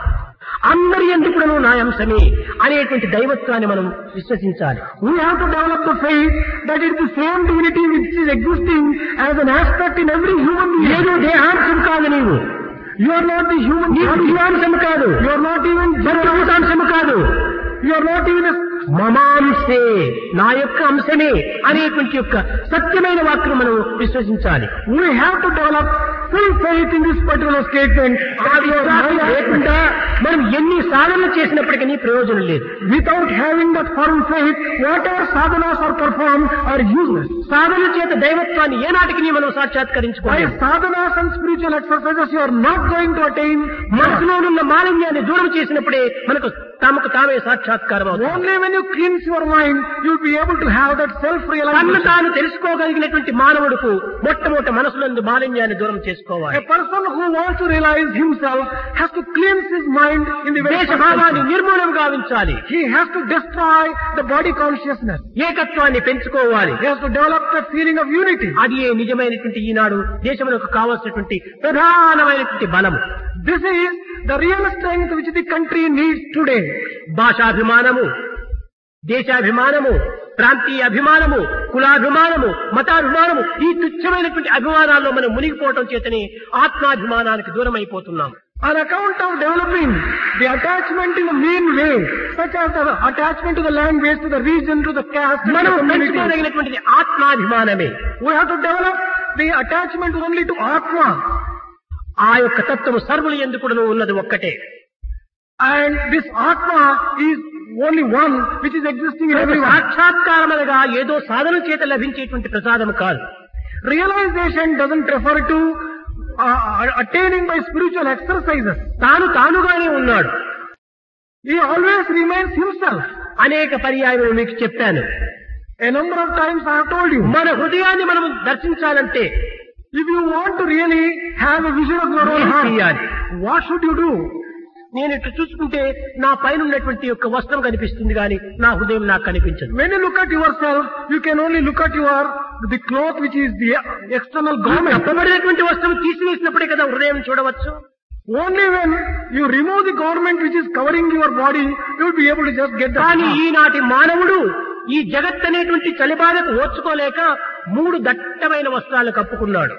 అందరి ఎందుకును నా అంశమే అనేటువంటి దైవత్వాన్ని మనం విశ్వసించాలి. We have to develop the faith that it is the same divinity which is existing as an aspect in every human being. ఏదో దేహాంశం కాదు నీవు, You are not the human నీవు body. జీవాంశం కాదు, You are not even సర్వభూతాంశము కాదు, You are not even a... మమాంశే నా యొక్క అంశమే అనేటువంటి యొక్క సత్యమైన వాక్యం మనం విశ్వసించాలి. We have to develop full faith in this particular statement. ఆ విశ్వాసం లేకుండా మనం ఎన్ని సాధనలు చేసినప్పటికీ ప్రయోజనం లేదు. Without having that firm faith, whatever sadhanas are performed are useless. సాధన చేత దైవత్వాన్ని ఏనాటికి మనం By సాక్షాత్కరించుకోవాలి. sadhanas and spiritual exercises, you are not going to attain మనసులోనున్న మాలిన్యాన్ని దూరం చేసినప్పుడే మనకు తమకు తామే సాక్షాత్కారం అవుతుంది. only when you cleanse your mind, you will be able to have that తన్ను self-realization. తాను తెలుసుకోగలిగినటువంటి మానవుడుకు మొట్టమొదటి మనసులందు మాలిన్యాన్ని దూరం చేసుకోవాలి. A person who wants to realize himself has to cleanse his mind in the very first దేశభావాన్ని instance. నిర్మూలం గావించాలి. He has to destroy the body consciousness. ఏకత్వాన్ని పెంచుకోవాలి. He has to develop that feeling of unity. అది ఏ నిజమైనటువంటి ఈనాడు దేశములకు కావాల్సినటువంటి ప్రధానమైనటువంటి బలము. This is the real strength which the country needs today. భాషాభిమానము, దేశాభిమానము, ప్రాంతీయ అభిమానము, కులాభిమానము, మతాభిమానము, ఈ తుచ్చమైనటువంటి అభిమానాల్లో మనం మునిగిపోవటం చేతనే ఆత్మాభిమానానికి దూరం అయిపోతున్నాం. On account of developing the attachment in a mean way, such as the attachment to the language, to the region, to the caste, to the మనం community, పెంచుకోదగినటువంటిది ఆత్మాభిమానమే. we have to develop the attachment only to Atma. ఆ యొక్క తత్వము సర్వులు ఎందుకు ఉన్నది ఒక్కటే. And this Atma is only one which is existing in everyone. సాక్షాత్కారం అనగా ఏదో సాధన చేత లభించేటువంటి ప్రసాదము కాదు. Realization doesn't refer to uh, attaining by spiritual exercises. తాను తానుగానే ఉన్నాడు. He always remains himself. అనేక పర్యాయములు మీకు చెప్పాను. A number of times I have told you. మన హృదయాన్ని మనం దర్శించాలంటే If you want to really have a vision of your own ఏం heart, చేయాలి? what should you do? నేను ఇట్లా చూసుకుంటే నా పైన ఉన్నటువంటి యొక్క వస్త్రం కనిపిస్తుంది కానీ నా హృదయం నాకు కనిపించదు. When you look at yourself, you can only look at your the cloth which is the external garment. కప్పబడినటువంటి వస్త్రం తీసివేసినప్పుడే కదా హృదయం చూడవచ్చు. Only when you remove the garment which is covering your body, you will be able to just get the కానీ heart. ఈనాటి మానవుడు ఈ జగత్ అనేటువంటి చలిబాధకు ఓర్చుకోలేక మూడు దట్టమైన వస్త్రాలు కప్పుకున్నాడు.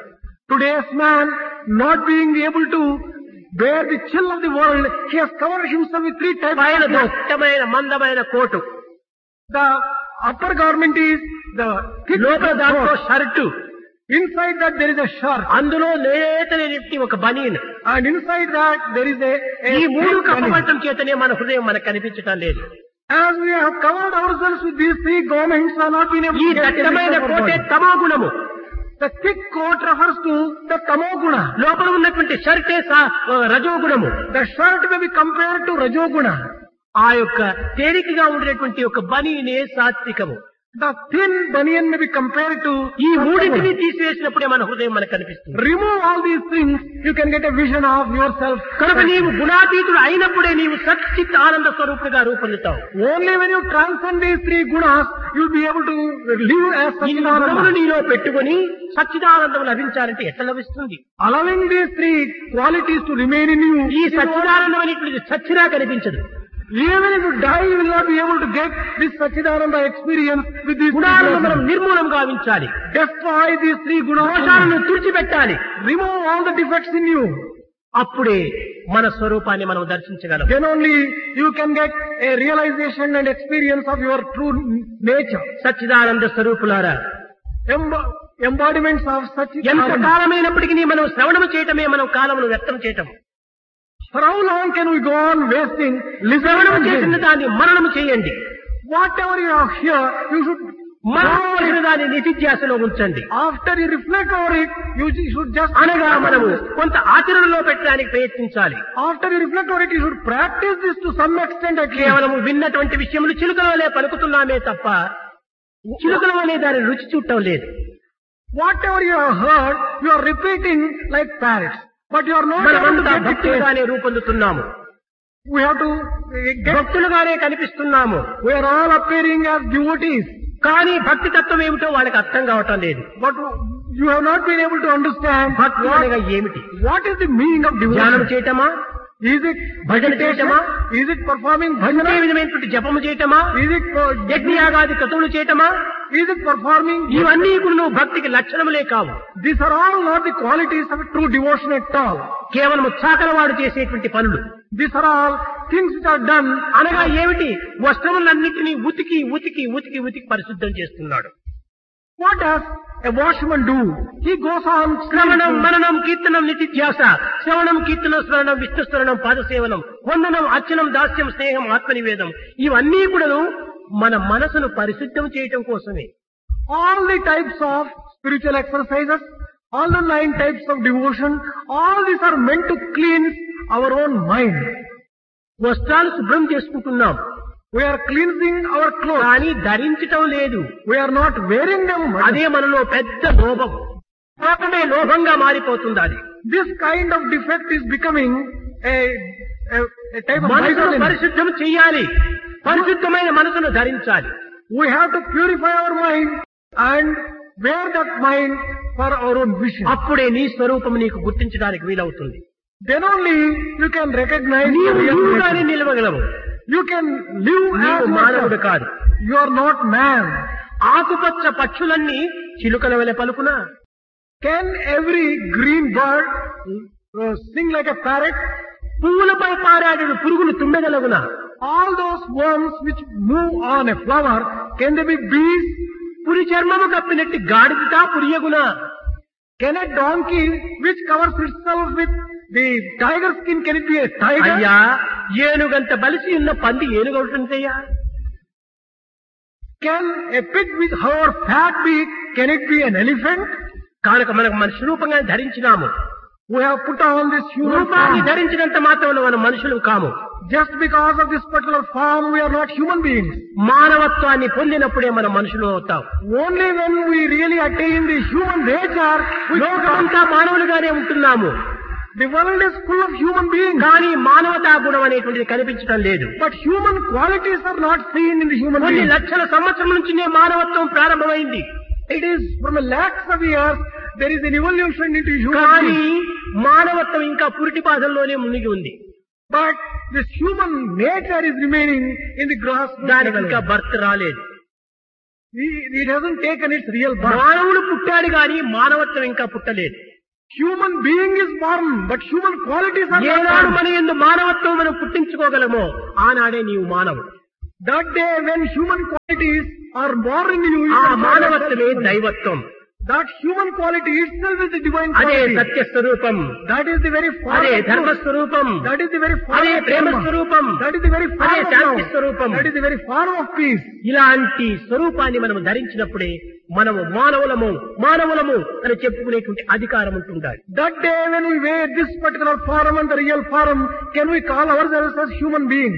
Today's man, not being able to bear the chill of the world, he has covered himself with three types పైన of clothes. దట్టమైన మందమైన coat, The upper garment is the thick లోపల దాంట్లో coat. Shirt, Inside that there is a shirt. అందులో లేతనేటి ఒక బనీన్. And inside that there is a, a ఈ మూడు thick garment. కప్పబట్టం చేతనే మన హృదయం మనకు కనిపించటం లేదు. As we have covered ourselves with these three garments, we have not been able ఈ to get any దట్టమైన of our కోటే body. తమో గుణము. The thick coat refers to the tamoguna. లోపల ఉన్నటువంటి షర్టే సా- రజో గుణము. The shirt may be compared to rajoguna. ఆ యొక్క తేలికగా ఉండేటువంటి ఒక బనీనే సాత్వికము. The thin banian may be compared to ఈ మూడింటిని sattva. తీసివేసినప్పుడే మన హృదయం మనకు కనిపిస్తుంది. Remove all these things, you can get a vision of yourself. కనుక నీవు గుణాతీతుడు అయినప్పుడే నీవు సచ్చిత్ ఆనంద స్వరూపుడిగా రూపొందుతావు. Only when you transcend these three gunas, you will be able to live as ఈ గుణములు Satchidananda. నీలో పెట్టుకుని సచ్చిదానందం లభించాలంటే ఎట్లా లభిస్తుంది? Allowing these three qualities to remain in you, ఈ సచ్చిదానందం అనేటువంటిది చచ్చినా కనిపించదు. even if you die, you will not be able to get this Satchidananda experience with these three గుణాలను మనం gunas. నిర్మూలం గావించాలి. Destroy these three gunas. దోషాలను తుడిచిపెట్టాలి. Remove all the defects in you. అప్పుడే మన స్వరూపాన్ని మనం దర్శించగలం. Then only you can get a realization and experience of your true nature. Sachchidananda స్వరూపులారా, Emb- embodiments of such ఎంత కాలమైనప్పటికీ మనం శ్రవణము చేయటమే మనం కాలమును వ్యర్థం చేయటం. For how long can we go on wasting శ్రవణము listening చేసిన to దాన్ని మననము చేయండి. whatever you have here? You should, మననము చేసిన దాన్ని నిధిధ్యాసలో ఉంచండి. after you reflect over it, you ju- should just అనగా మనము కొంత ఆచరణలో పెట్టడానికి ప్రయత్నించాలి. after you reflect over it, you should practice this to some extent at least. కేవలము విన్నటువంటి విషయములు చిలుకల వలె పలుకుతున్నామే తప్ప చిలుకల వలె దాని రుచి చూడటం లేదు. Whatever you have heard, you are repeating like parrots, but you are not able to మనమంతా get it. భక్తులుగానే రూపొందుతున్నాము, We have to uh, get. భక్తులుగానే కనిపిస్తున్నాము. We are all appearing as devotees. కానీ భక్తి తత్వం ఏమిటో వాళ్ళకి అర్థం కావటం లేదు. But you have not been able to understand భక్తి what, అనగా ఏమిటి? what is the meaning of ధ్యానం devotion. చేయటమా? Is it భజన meditation? చేయటమా? Is it performing okay bhajana? విధమైనటువంటి జపము చేయటమా? Is it uh, యజ్ఞయాగాది క్రతువులు చేయటమా? is it performing? ఇవన్నీ కూడా నువ్వు భక్తికి లక్షణములే కావు. These are all not the qualities of a true devotion at all. కేవలం చాకలవాడు చేసేటువంటి పనులు. These are all things which are done. అనగా ఏమిటి? వస్త్రములన్నింటినీ ఉతికి ఉతికి ఉతికి ఉతికి పరిశుద్ధం చేస్తున్నాడు. What does a washerman do? He goes on శ్రవణం cleansing. మననం కీర్తనం నితిధ్యాస, శ్రవణం కీర్తనం స్మరణం విష్ణు స్మరణం పాదసేవనం వందనం అర్చనం దాస్యం స్నేహం ఆత్మనివేదం, ఇవన్నీ కూడాను మన మనసును పరిశుద్ధం చేయటం కోసమే. All the types of spiritual exercises, all the nine types of devotion, all these are meant to cleanse our own mind. వస్త్రాలు శుభ్రం చేసుకుంటున్నాం, We are cleansing our clothes. కానీ ధరించటం లేదు. We are not wearing them. అదే మనలో పెద్ద లోభం. లోభమే లోభంగా మారిపోతుంది. అది This kind of defect is becoming a, a, a type of మనసును miserliness. పరిశుద్ధం చెయ్యాలి, పరిశుద్ధమైన మనసును ధరించాలి. We have to purify our mind and wear that mind for our own vision. అప్పుడే నీ స్వరూపం నీకు గుర్తించడానికి వీలవుతుంది. Then only you can recognize నీవు the real నీవుగానే nature. నిలవగలవు. You can live నీవు as మానవుడు yourself. కాదు. You are not man. ఆకుపచ్చ పక్షులన్నీ చిలుకల వలె పలుకునా? Can every green bird uh, sing like a parrot? పువ్వులపై పారాడు పురుగులు తుమ్మెదలగునా? All those worms which move on a flower, can they be bees? పురి చర్మము కప్పినట్టు గాడిద పురియగునా? Can a donkey which covers itself with the tiger skin, can it be a tiger? అయ్యా, ఏనుగంత బలిసి ఉన్న పంది ఏనుగవుతుందయ్యా? Can a pig with her fat beak, can it be an elephant? కనుక మనకు మనిషి రూపంగా ధరించినాము. We have put on this human రూపాన్ని form. ధరించినంత మాత్రం మనం మనుషులు కాము. Just because of this particular form, we are not human beings. మానవత్వాన్ని పొందినప్పుడే మనం మనుషులు అవుతాం. Only when we really attain the human nature, we become. లోకమంతా మానవులుగానే ఉంటున్నాము, The world is full of human beings, కానీ మానవతా గుణం అనేటువంటిది కనిపించడం లేదు. but human qualities are not seen in the human కొన్ని beings. లక్షల సంవత్సరం నుంచినే మానవత్వం ప్రారంభమైంది. It is from a lakhs of years, there is an evolution into human కానీ beings. మానవత్వం ఇంకా పురిటి బాధల్లోనే మునిగి ఉంది. But this human nature is remaining in the grass. దానికి ఇంకా బర్త్ రాలేదు. It hasn't taken its real birth. మానవుడు పుట్టాడు గాని మానవత్వం ఇంకా పుట్టలేదు. Human being is born, but human qualities are not ఏనాడు born. మన యందు మానవత్వం మనం పుట్టించుకోగలమో ఆనాడే నీవు మానవుడు. That day when human qualities are born in you, you ఆ can call మానవత్వమే yourself human. దైవత్వం. That human quality itself is the divine అదే quality. సత్య స్వరూపం. That is the very form అదే of ధర్మ truth. స్వరూపం. That is the very form అదే of Prema dharma. స్వరూపం. That is the very form అదే of Shanti love. స్వరూపం. That is the very form of peace. ఇలాంటి స్వరూపాన్ని మనం ధరించినప్పుడే మనము మానవులము మానవులము అని చెప్పుకునేటువంటి అధికారం ఉంటుండాలి. That day when we wear this particular form and the real form, can we call ourselves as human beings?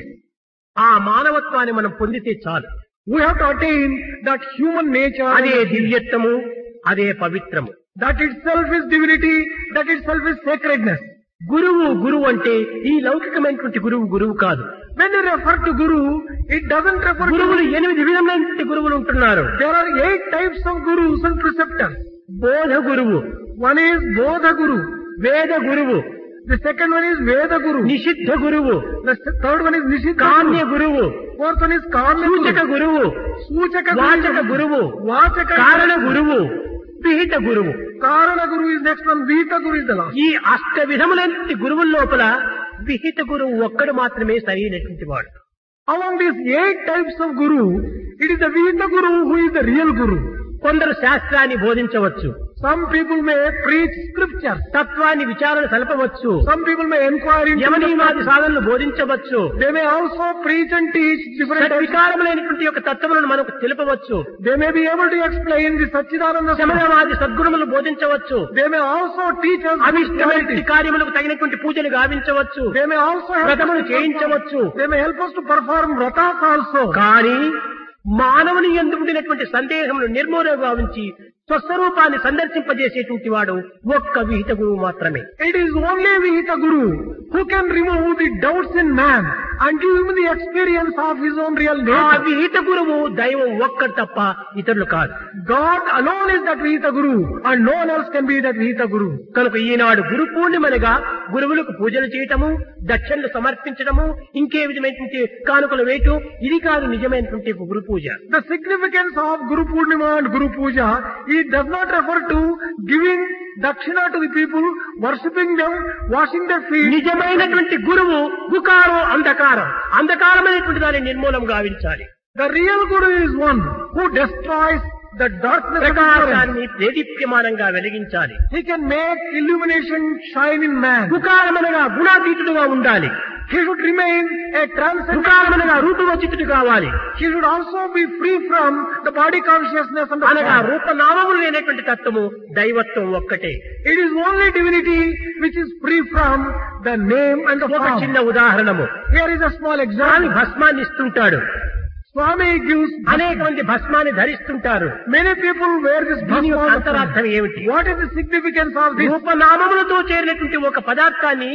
ఆ మానవత్వాన్ని మనం పొందితే చాలు. We have to attain that human nature. అదే దివ్యత్వము, అదే పవిత్రము. That itself is divinity. That itself is sacredness. గురువు గురువు అంటే ఈ లౌకికమైనటువంటి గురువు గురువు కాదు. When you refer to Guru, it doesn't refer గురువులు to... ఎనిమిది విధమైనటువంటి గురువులు ఉంటున్నారు. There are eight types of Gurus and preceptors. బోధ గురువు, One is Bodha Guru. వేద గురువు, The second one is Veda Guru. నిషిద్ధ గురువు, The third one is Nishita కామ్య Guru. గురువు, Fourth one is Kamya సూచక Guru. గురువు, Suchaka వాచక Guru. గురువు, Vachaka కారణ గురువు, విహిత గురువు. Karana Guru is next one. Vita Guru is the last. ఈ అష్ట విధములైనటువంటి గురువుల లోపల విహిత గురువు ఒక్కడు మాత్రమే సరైనటువంటి వాడు. Among these eight types of Guru, it is the Vita Guru who is the real Guru. కొందరు శాస్త్రాన్ని బోధించవచ్చు, Some people may preach scriptures. తత్వాన్ని విచారణ సలపవచ్చు, Some people may inquire into యమనియమాది the... సాధనలు బోధించవచ్చు, They may also preach and teach different types. వికారములైనటువంటి యొక్క తత్వములను మనకు తెలుపవచ్చు, They may be able to explain the Satchidananda. శమనవాది సద్గుణములు బోధించవచ్చు, They may also teach us అవిష్టమైనటువంటి spirituality. కార్యములకు తగినటువంటి పూజలు గావించవచ్చు, They may also help us వ్రతములు to చేయించవచ్చు. perform- They may help us to perform vratas also. కానీ మానవుని యందు ఉండినటువంటి సందేహములు నిర్మూలన గావించి స్వస్వరూపాన్ని సందర్శింపజేసేటువంటి వాడు ఒక్క విహిత గురువు మాత్రమే. It is only Vihita Guru who can remove the doubts in man and give him the experience of his own real ఆ nature. విహిత గురువు దైవం ఒక్కడు తప్ప ఇతరులు కాదు. God alone is that Vihita Guru and no one else can be that Vihita Guru. కనుక ఈనాడు గురు పూర్ణిమనగా గురువులకు పూజలు చేయటము, దక్షిణలు సమర్పించడము, ఇంకే విధమైనటువంటి కానుకలు వేయటం, ఇది కాదు నిజమైనటువంటి గురు పూజ. The significance of Guru Purnima and Guru Puja, it does not refer to giving dakshina to the people, worshipping them, washing their feet. నిజమైనటువంటి గురువు గుకారం అంధకారం, అంధకారమైనటువంటి దాన్ని నిర్మూలం గావించాలి. The real Guru is one who destroys the darkness of ignorance. ప్రకాశాన్ని దేదీప్యమానంగా వెలిగించాలి. He can make illumination shine in man. గుకారమనగా గుణాతీతుడుగా ఉండాలి. He should remain a transcendent. గుకారమనగా రూపవచితుడు కావాలి. He should also be free from the body consciousness and the అనగా form. రూపనామములు లేనటువంటి తత్వము దైవత్వం ఒక్కటే. It is only divinity which is free from the name and the ఒక form. చిన్న ఉదాహరణము, Here is a small Swamy example. భస్మాన్ని ఇస్తుంటాడు, Swami gives, అనేక మంది భస్మాన్ని ధరిస్తుంటారు. many people wear this దీని యొక్క bhasma. అంతరార్థం ఏమిటి? What is the significance of this? రూపనామములతో చేరినటువంటి ఒక పదార్థాన్ని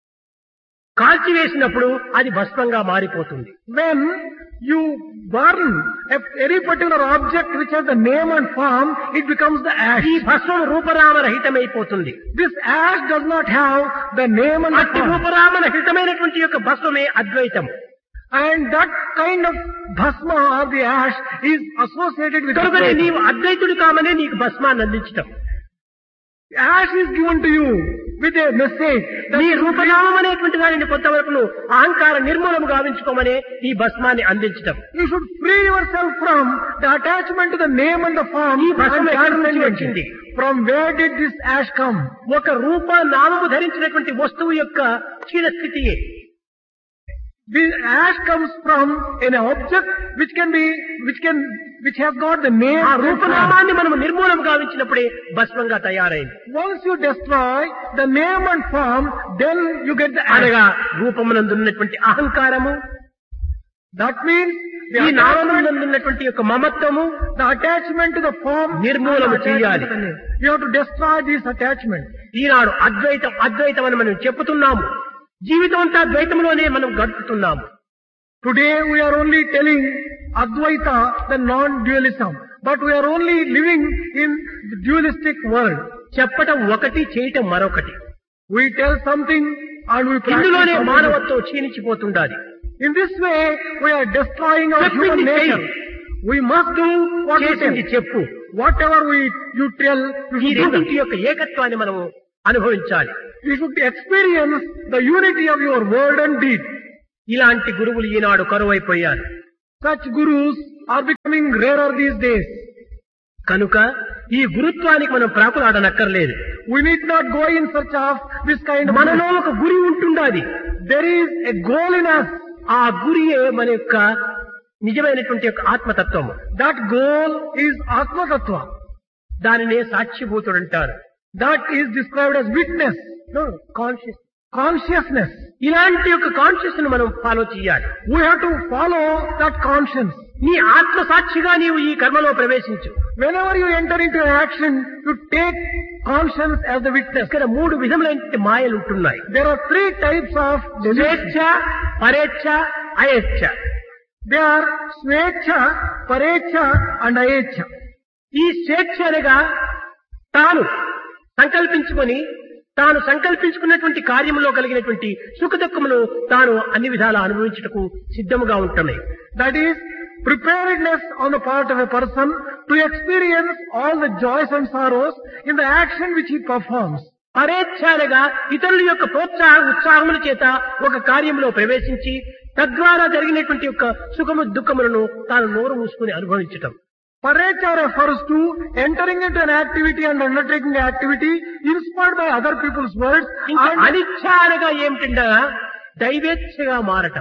కాల్చివేసినప్పుడు అది భస్మంగా మారిపోతుంది. When you burn a any particular object which has the name and form, it becomes the ash. ఈ భస్మం రూపరామరహితమైపోతుంది. This ash does not have the name and the అట్టి form. రూపరామరహితమైనటువంటి యొక్క భస్మమే అద్వైతం. And that kind of bhasma or the ash is associated with కనుకనే Advaita. నీవు అద్వైతుడు కామనే నీకు భస్మాన్ని అందించటం. Ash is given to you with a message. that నీ you should రూపనామం అనేటువంటి దానిని కొంతవరకు నువ్వు అహంకార నిర్మూలము గావించుకోమనే ఈ భస్మాన్ని అందించటం. You should free yourself from the attachment to the name and the form. ఈ భస్మం and ఎక్కడి నుంచి transcendence. వచ్చింది? From where did this ash come? ఒక రూప నామము ధరించినటువంటి వస్తువు యొక్క క్షీణ స్థితియే. This ash comes from an object which can be, which can, which has got the name. ఆ and form. రూపనామాన్ని మనం నిర్మూలం గావించినప్పుడే భస్మంగా తయారైంది. Once you destroy the name and form, then you get the ash. అనగా రూపమునందున్నటువంటి అహంకారము, That means the ఈ attachment, నామమునందున్నటువంటి యొక్క మమత్వము the attachment to the form. నిర్మూలము and the attachment చేయాలి. to the name. You have to destroy this attachment. ఈనాడు అద్వైతం అద్వైతం అని మనం చెప్పుతున్నాము, జీవితం అంతా ద్వైతంలోనే మనం గడుపుతున్నాము. Today we are only telling Advaita, the non-dualism, but we are only living in the dualistic world. చెప్పటం ఒకటి, చేయటం మరొకటి. We tell something and we practice ఇందులోనే something. మానవత్వం క్షీణించిపోతుండాలి. In this way, we are destroying our చెప్పింది human nature. చెయ్యి. We must do what we చేసింది tell. చెప్పు. Whatever we you tell, you ఈ should do that. రెండింటి యొక్క ఏకత్వాన్ని మనము అనుభవించాలి. You should experience the unity of your word and deed. ఇలాంటి గురువులు ఈనాడు కరువైపోయారు. Such gurus are becoming rarer these days. కనుక ఈ గురుత్వానికి మనం ప్రాకులాడనక్కర్లేదు. We need not go in search of this kind of... మనలో ఒక గురి ఉంటుండాది. There is a goal in us. ఆ గురియే మన యొక్క నిజమైనటువంటి యొక్క ఆత్మతత్వము. That goal is Atma Tattva. దానినే సాక్షిభూతుడు అంటారు. That is described as witness. No, conscious. Consciousness. ఇలాంటి యొక్క కాన్షియస్ ను మనం ఫాలో చేయాలి. We have to follow that conscience. నీ ఆత్మ సాక్షిగా నీవు ఈ కర్మలో ప్రవేశించు. Whenever you enter into an action, you take conscience as the witness. ఇక్కడ మూడు విధములైన మాయలు ఉంటున్నాయి. There are three types of స్వేచ్ఛ, పరేచ్ఛ, అయేచ్ఛ. They are స్వేచ్ఛ, పరేచ్ఛ and అయేచ్ఛ. ఈ స్వేచ్ఛ అనగా తాను సంకల్పించుకొని తాను సంకల్పించుకున్నటువంటి కార్యములో కలిగినటువంటి సుఖ దుఃఖములు తాను అన్ని విధాలా అనుభవించుటకు సిద్ధముగా ఉంటున్నాయి. That is preparedness on the part of a person to experience all the joys and sorrows in the action which he performs. పరేచ్ఛ అనగా ఇతరుల యొక్క ప్రోత్సాహ ఉత్సాహముల చేత ఒక కార్యంలో ప్రవేశించి తద్వారా జరిగినటువంటి యొక్క సుఖము దుఃఖములను తాను నోరు మూసుకుని అనుభవించటం. Parecha refers to entering into an activity and undertaking the activity inspired by other people's words. ఇంకా అనిచ్ఛ అనగా ఏమిటంటే దైవేచ్ఛగా మారటం.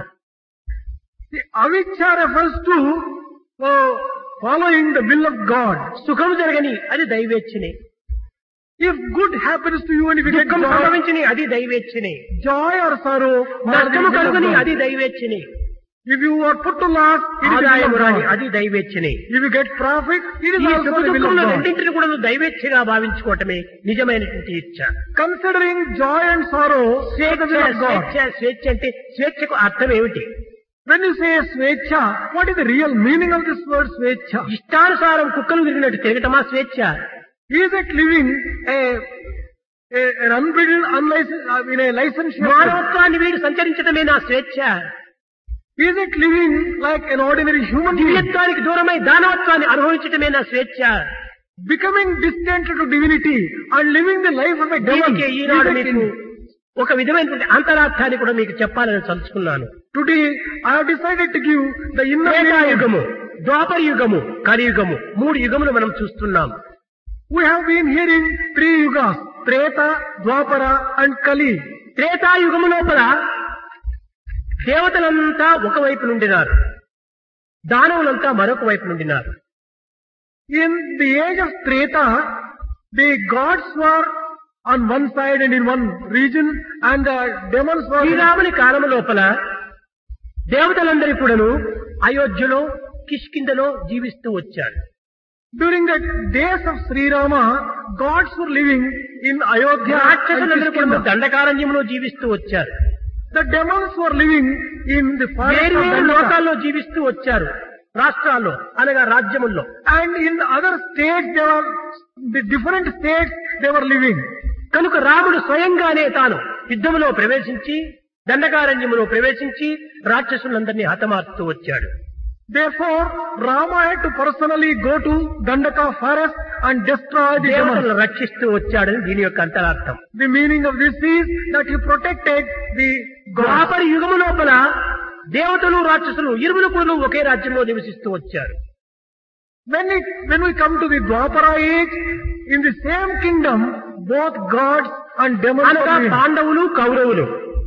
The aviccha refers to uh, following the will of God. సుఖం జరగని అది దైవేచ్ఛనే. If good happens to you and if you get దుఃఖం joy, సంభవించని అది దైవేచ్ఛనే. joy or sorrow, నష్టము కలుగుని అది దైవేచ్ఛనే. if you are put to loss, it is the will ఆదాయం of రాని God. అది దైవేచ్ఛనే. If you get profit, it is ఈ also సుఖ the will of దుఃఖములు God. రెండింటిని కూడా నువ్వు దైవేచ్ఛగా భావించుకోవటమే నిజమైనటువంటి ఇచ్ఛ. Considering joy and sorrow, say the will of God. స్వేచ్ఛ స్వేచ్ఛ అంటే స్వేచ్ఛకు అర్థం ఏమిటి? When you say Svecha, what is the real meaning of this word Svecha? ఇష్టానుసారం కుక్కలు తిరిగినట్టు తిరగటమా స్వేచ్ఛ? Is it living a, a an unbridled, unlicensed, uh, in a licensed way? మానవత్వాన్ని వీడు సంచరించటమే నా స్వేచ్ఛ. Is it living like an ordinary human being? దివ్యత్వానికి దూరమై దానవత్వాన్ని అనుభవించటమే నా స్వేచ్ఛ. Becoming distant to divinity and living the life of a demon. దీనికి ఈనాడు Is it మీకు in- ఒక విధమైనటువంటి అంతరార్థాన్ని కూడా మీకు చెప్పాలని తలుచుకున్నాను. Today, I have decided to give the inner meaning. త్రేతాయుగము, ద్వాపర యుగము, కలియుగము, మూడు యుగములు మనం చూస్తున్నాం. We have been hearing three yugas, Treta, Dwapara and Kali. త్రేతాయుగము లోపల దేవతలంతా ఒకవైపు నుండినారు, దానవులంతా మరొక వైపు నుండినారు. In the age of Treta, the gods were on one side and in one region, and the demons were... శ్రీరాముని కాలము లోపల దేవతలందరి కూడాను అయోధ్యలో కిష్కిందలో జీవిస్తూ వచ్చారు. During the days of Sri Rama, gods were living in Ayodhya and రాక్షసులందరూ కూడా Kishkinda. దండకారణ్యంలో జీవిస్తూ వచ్చారు. The demons were living in the forest వేరు of వేరు Dandaka. లోకాల్లో జీవిస్తూ వచ్చారు, రాష్ట్రాల్లో అనగా రాజ్యముల్లో. And in other states, they were, the different states they were living. కనుక రాముడు స్వయంగానే తాను యుద్ధములో ప్రవేశించి దండకారణ్యములో ప్రవేశించి రాక్షసులందరినీ హతమార్చుతూ వచ్చాడు. Therefore, Rama had to personally go to Dandaka forest and destroy the దేవతలను demons. రక్షిస్తూ వచ్చాడని దీని యొక్క అంతరార్థం. The meaning of this is that he protected the gods. ద్వాపర యుగము లోపల దేవతలు రాక్షసులు ఇరువురు కూడా ఒకే రాజ్యంలో నివసిస్తూ వచ్చారు. When it, when we come to the Dwapara age, in the same kingdom, both gods and demons అనగా are living. పాండవులు కౌరవులు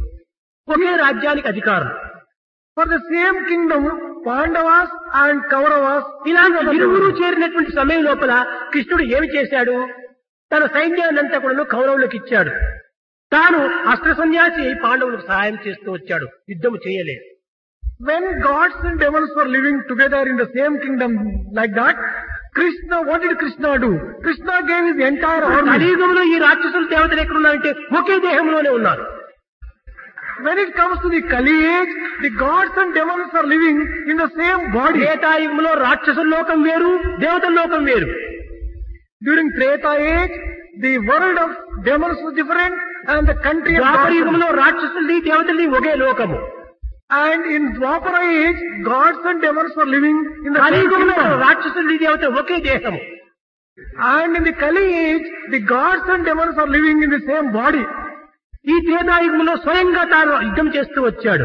ఒకే రాజ్యానికి అధికారులు. For the same kingdom, Pandavas and Kauravas, ఇలాంటి ఇరువురు చేరినటువంటి సమయం లోపల కృష్ణుడు ఏమి చేశాడు? తన సైన్యాన్ని అంతా కూడా కౌరవులకు ఇచ్చాడు. తాను అస్త్ర సన్యాసి అయి పాండవులకు సహాయం చేస్తూ వచ్చాడు, యుద్ధము చేయలేదు. when gods and demons were living together in the same kingdom like that, Krishna, what did Krishna do? Krishna gave his entire army. కలియుగంలో ఈ రాక్షసులు దేవతలు ఎక్కడున్నారంటే ఒకే దేహంలోనే ఉన్నారు. When it comes to the Kali age, the gods and demons are living in the same body. త్రేతాయుగంలో రాక్షసుల లోకం వేరు, దేవతల లోకం వేరు. During Treta age, the world of demons was different and the country of Dwapara gods. యుగంలో రాక్షసుల్ని దేవతల్ని ఒకే లోకము. And in Dwapara age, gods and demons were living in the same కలియుగంలో kingdom. రాక్షసుల్ని దేవత ఒకే దేహము. And in the Kali age, the gods and demons are living in the same body. ఈ త్రేతాయుగంలో స్వయంగా తాను యుద్ధం చేస్తూ వచ్చాడు.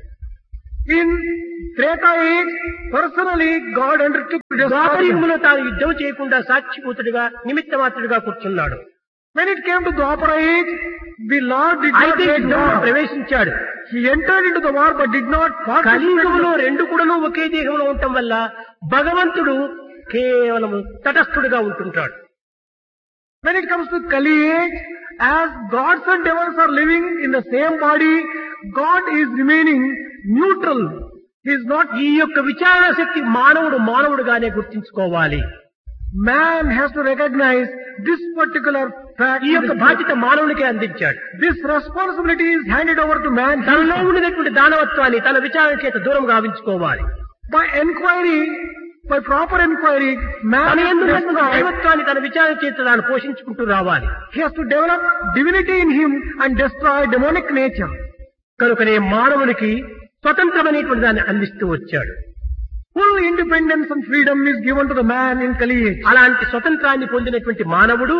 In Treta age, personally God undertook to destroy them. ద్వాపరయుగంలో తాను యుద్ధం చేయకుండా సాక్షిభూతుడిగా నిమిత్త మాత్రుడిగా కూర్చున్నాడు. When it came to Dwapara age, the Lord did not అయితే make యుద్ధంలో war. ప్రవేశించాడు. He entered into the war but did not కలియుగంలో participate. రెండు కూడాను ఒకే దేహంలో ఉండటం వల్ల భగవంతుడు కేవలం తటస్థుడిగా ఉంటుంటాడు. When it comes to Kali age, as gods and demons are living in the same body, God is remaining neutral. He is not. ఈ యొక్క విచారణ శక్తి మానవుడు మానవుడుగానే గుర్తించుకోవాలి. Man has to recognize this particular fact. ఈ యొక్క బాధ్యత మానవునికే అందించాడు. This responsibility is handed over to man. తనలో ఉండినటువంటి దానవత్వాన్ని తన విచారణ చేత దూరం గావించుకోవాలి. By inquiry, by proper inquiry, man తన has to ఎందుకు destroy. దైవత్వాన్ని తన విచారణ చేత తాను పోషించుకుంటూ రావాలి. He has to develop divinity in him and destroy demonic nature. కనుకనే మానవునికి స్వతంత్రమైనటువంటి దాన్ని అందిస్తూ వచ్చాడు. Full independence and freedom is given to the man in Kali age. అలాంటి స్వతంత్రాన్ని పొందినటువంటి మానవుడు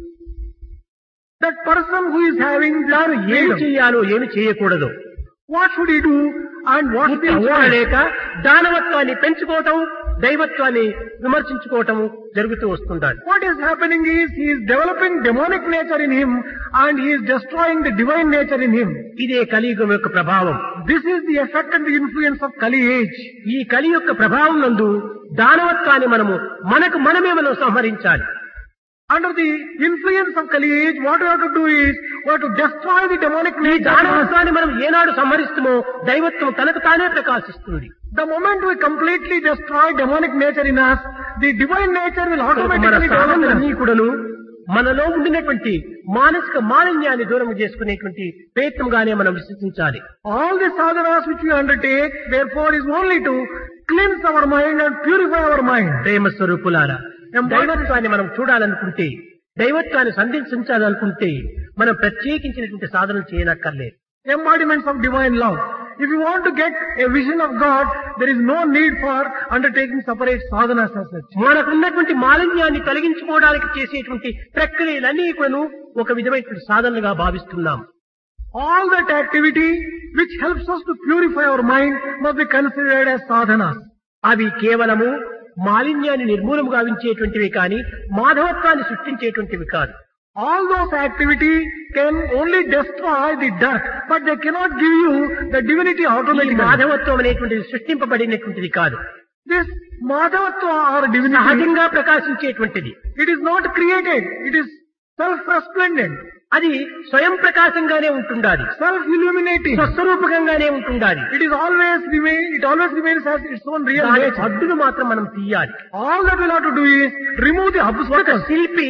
That person who is having తాను this ఏమి freedom, చేయాలో ఏమి చేయకూడదు what should he do and what should he avoid? లేక దానవత్వాన్ని పెంచుకోవటం దైవత్వాన్ని విమర్శించుకోవటం జరుగుతూ వస్తుంటాడు. What is happening is he is developing demonic nature in him and he is destroying the divine nature in him. ఇదే కలియుగం యొక్క ప్రభావం. This is the effect and the influence of Kali age. ఈ కలి యొక్క ప్రభావం నందు దానవత్వాన్ని మనము మనకు మనమే మనం సంహరించాలి. Under the influence of Kali age, what we have to do is we have to destroy the demonic ఈ nature. దానవత్వాన్ని మనం ఏనాడు సంహరిస్తామో దైవత్వం తనకు తానే ప్రకాశిస్తుంది. The moment we completely destroy demonic nature in us, the divine nature will మన automatically develop in సాధనలన్నీ us. కూడాను మనలో ఉండినటువంటి మానసిక మాలిన్యాన్ని దూరం చేసుకునేటువంటి ప్రయత్నంగానే మనం విశ్వసించాలి. All the sadhanas which we undertake, therefore, is only to cleanse our mind and purify our mind. ప్రేమ స్వరూపులారా, దైవత్వాన్ని మనం చూడాలనుకుంటే దైవత్వాన్ని సంధించాలనుకుంటే మనం ప్రత్యేకించినటువంటి సాధనలు చేయనక్కర్లేదు. Embodiments of divine love. If you want to get a vision of God, there is no need for undertaking separate sadhanas as such. మనకున్నటువంటి మాలిన్యాన్ని తొలగించుకోవడానికి చేసేటువంటి ప్రక్రియలన్నీ కూడాను ఒక విధమైనటువంటి సాధనగా భావిస్తున్నాం. All that activity which helps us to purify our mind must be considered as sadhanas. అవి కేవలము మాలిన్యాన్ని నిర్మూలము గావించేటువంటివి కానీ మాధవత్వాన్ని సృష్టించేటువంటివి కాదు. All those activities can only destroy the dirt, but they cannot give you the divinity ఈ automatically. మాధవత్వం అనేటువంటిది సృష్టింపబడినటువంటిది కాదు, This Madhavatva or divinity, సహజంగా ప్రకాశించేటువంటిది. it is not created, it is self-resplendent, అది స్వయం ప్రకాశంగానే ఉంటుండాలి, self-illuminating. స్వస్వరూపకంగానే ఉంటుండాలి. It is always remain, it always remains as its own real దాని nature. హద్దును మాత్రం మనం తీయాలి. All that we'll have to do is remove the ఒక obstacles. శిల్పి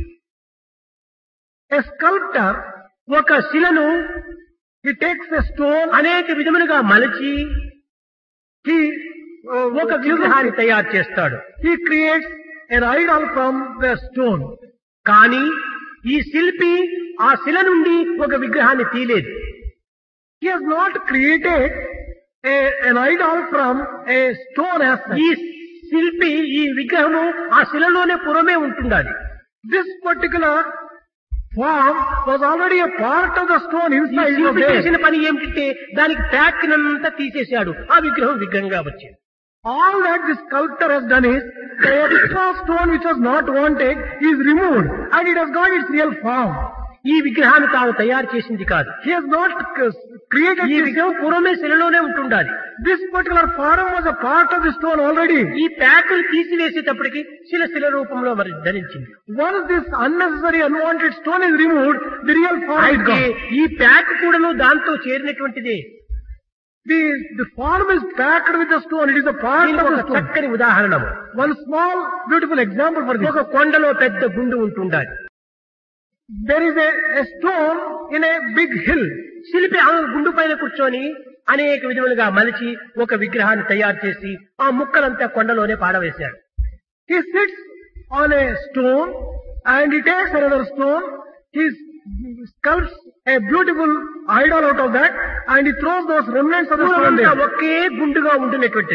A sculptor, ఒక శిలను he takes a stone, అనేక విధములుగా మలచి he uh, ఒక విగ్రహాన్ని తయారు చేస్తాడు. he creates an idol from the stone. కానీ ఈ శిల్పి ఆ శిల నుండి ఒక విగ్రహాన్ని తీయలేదు. He has not created a, an idol from a stone as such. ఈ శిల్పి ఈ విగ్రహము ఆ శిలలోనే పురమే ఉంటుండాలి. This particular form was already a part of the stone ఈ inside the శిల్పి base. చేసిన పని ఏమిటంటే దానికి ప్యాక్నంతా తీసేశాడు, ఆ విగ్రహం విగ్రహంగా వచ్చింది. All that the sculptor has done is the extra stone which was not wanted is removed and it has got its real form. ఈ విగ్రహాన్ని తాను తయారు చేసింది కాదు. He has not uh, created ఈ this. విగ్రహం పూర్వమే శిలలోనే ఉంటుండాలి. This particular form was a part of the stone already. ఈ ప్యాకులు తీసివేసేటప్పటికి శిల శిల రూపంలో మరి ధరించింది. Once this unnecessary unwanted stone is removed, the real form is అయితే gone. ఈ ప్యాక్ కూడాను దాంతో చేరినటువంటిదే. The, the form is packed with the stone. It is a part దీనికి of ఒక the stone. చక్కని ఉదాహరణ, One small beautiful example for this. ఒక కొండలో పెద్ద గుండు ఉంటుండాలి. There is a, a stone in a big hill. శిల్పి ఆ గుండు పైన కూర్చొని అనేక విధములుగా మలిచి ఒక విగ్రహాన్ని తయారు చేసి ఆ ముక్కలంతా కొండలోనే పాడవేశాడు. He sits on a stone and he takes another stone. He sculpts a beautiful idol out of that and he throws those remnants of the stone పూర్వమంతా there. Okay గుండుగా ఉండినటువంటిది.